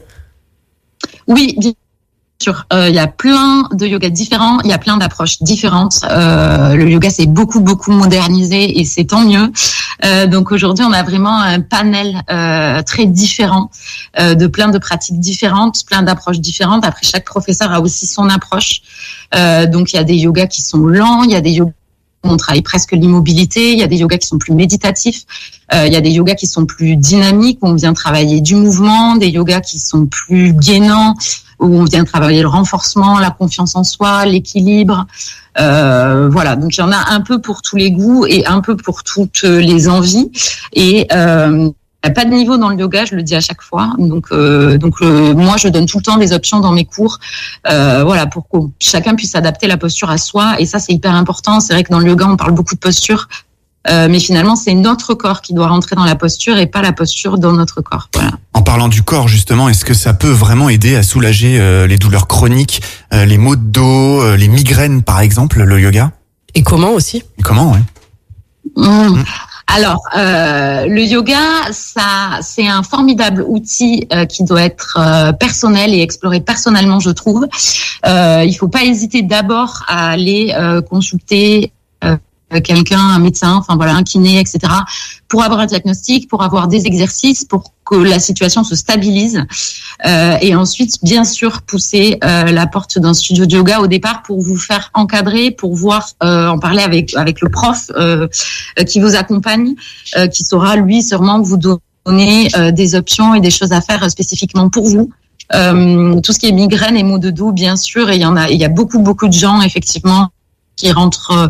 Oui, il euh, y a plein de yogas différents, il y a plein d'approches différentes. Euh, le yoga s'est beaucoup beaucoup modernisé et c'est tant mieux. Euh, donc aujourd'hui, on a vraiment un panel euh, très différent euh, de plein de pratiques différentes, plein d'approches différentes. Après, chaque professeur a aussi son approche. Euh, donc il y a des yogas qui sont lents, il y a des yogas où on travaille presque l'immobilité, il y a des yogas qui sont plus méditatifs, euh, il y a des yogas qui sont plus dynamiques où on vient travailler du mouvement, des yogas qui sont plus gainants où on vient travailler le renforcement, la confiance en soi, l'équilibre. Euh, voilà, donc il y en a un peu pour tous les goûts et un peu pour toutes les envies. Et euh, il n'y a pas de niveau dans le yoga, je le dis à chaque fois. Donc, euh, donc euh, moi, je donne tout le temps des options dans mes cours, euh, voilà, pour que chacun puisse adapter la posture à soi. Et ça, c'est hyper important. C'est vrai que dans le yoga, on parle beaucoup de posture. Euh, mais finalement, c'est notre corps qui doit rentrer dans la posture et pas la posture dans notre corps. Voilà. En parlant du corps, justement, est-ce que ça peut vraiment aider à soulager euh, les douleurs chroniques, euh, les maux de dos, euh, les migraines, par exemple, le yoga? Et comment aussi? Et comment, ouais. Mmh. Mmh. Alors, euh, le yoga, ça, c'est un formidable outil euh, qui doit être euh, personnel et exploré personnellement, je trouve. Euh, il faut pas hésiter d'abord à aller euh, consulter euh, quelqu'un, un médecin, enfin voilà, un kiné, et cetera, pour avoir un diagnostic, pour avoir des exercices, pour que la situation se stabilise, euh, et ensuite, bien sûr, pousser euh, la porte d'un studio de yoga au départ pour vous faire encadrer, pour voir, euh, en parler avec avec le prof euh, qui vous accompagne, euh, qui saura lui sûrement vous donner euh, des options et des choses à faire spécifiquement pour vous. Euh, tout ce qui est migraine et maux de dos, bien sûr, et il y en a, il y a beaucoup beaucoup de gens effectivement qui rentrent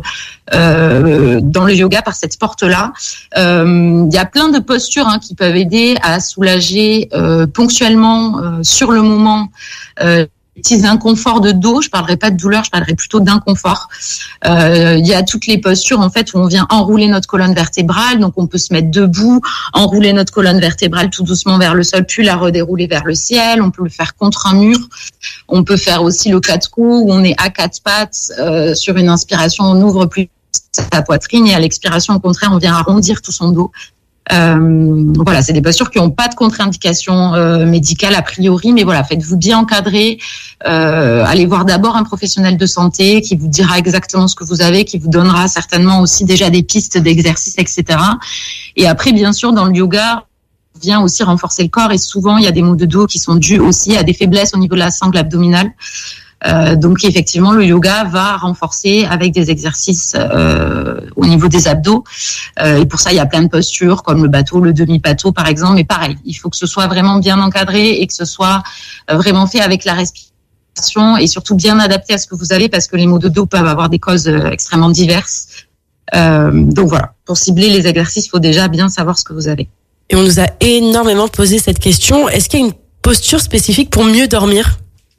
euh, dans le yoga par cette porte-là. Euh, il y a plein de postures hein, qui peuvent aider à soulager euh, ponctuellement, euh, sur le moment, euh, petits inconforts de dos. Je parlerai pas de douleur, je parlerai plutôt d'inconfort. Euh, il y a toutes les postures en fait où on vient enrouler notre colonne vertébrale, donc on peut se mettre debout, enrouler notre colonne vertébrale tout doucement vers le sol, puis la redérouler vers le ciel. On peut le faire contre un mur. On peut faire aussi le quatre coups où on est à quatre pattes euh, sur une inspiration, on ouvre plus sa poitrine et à l'expiration, au contraire, on vient arrondir tout son dos. Euh, voilà, c'est des postures qui n'ont pas de contre-indication euh, médicale a priori, mais voilà, faites-vous bien encadrer. Euh, allez voir d'abord un professionnel de santé qui vous dira exactement ce que vous avez, qui vous donnera certainement aussi déjà des pistes d'exercice, et cetera. Et après, bien sûr, dans le yoga, on vient aussi renforcer le corps et souvent, il y a des maux de dos qui sont dus aussi à des faiblesses au niveau de la sangle abdominale. Euh, donc effectivement, le yoga va renforcer avec des exercices euh, au niveau des abdos. Euh, et pour ça, il y a plein de postures comme le bateau, le demi-bateau par exemple. Mais pareil, il faut que ce soit vraiment bien encadré et que ce soit vraiment fait avec la respiration et surtout bien adapté à ce que vous avez parce que les maux de dos peuvent avoir des causes extrêmement diverses. Euh, donc voilà, pour cibler les exercices, il faut déjà bien savoir ce que vous avez. Et on nous a énormément posé cette question. Est-ce qu'il y a une posture spécifique pour mieux dormir ?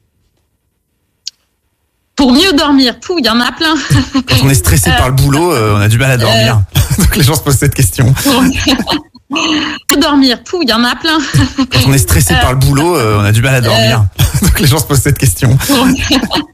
Pour mieux dormir, tout, il y en a plein. Quand on est stressé euh, par le boulot, euh, on a du mal à dormir. Euh, Donc les gens se posent cette question. Pour dormir, tout, il y en a plein. Quand on est stressé euh, par le boulot, euh, on a du mal à dormir. Euh, Donc les gens se posent cette question.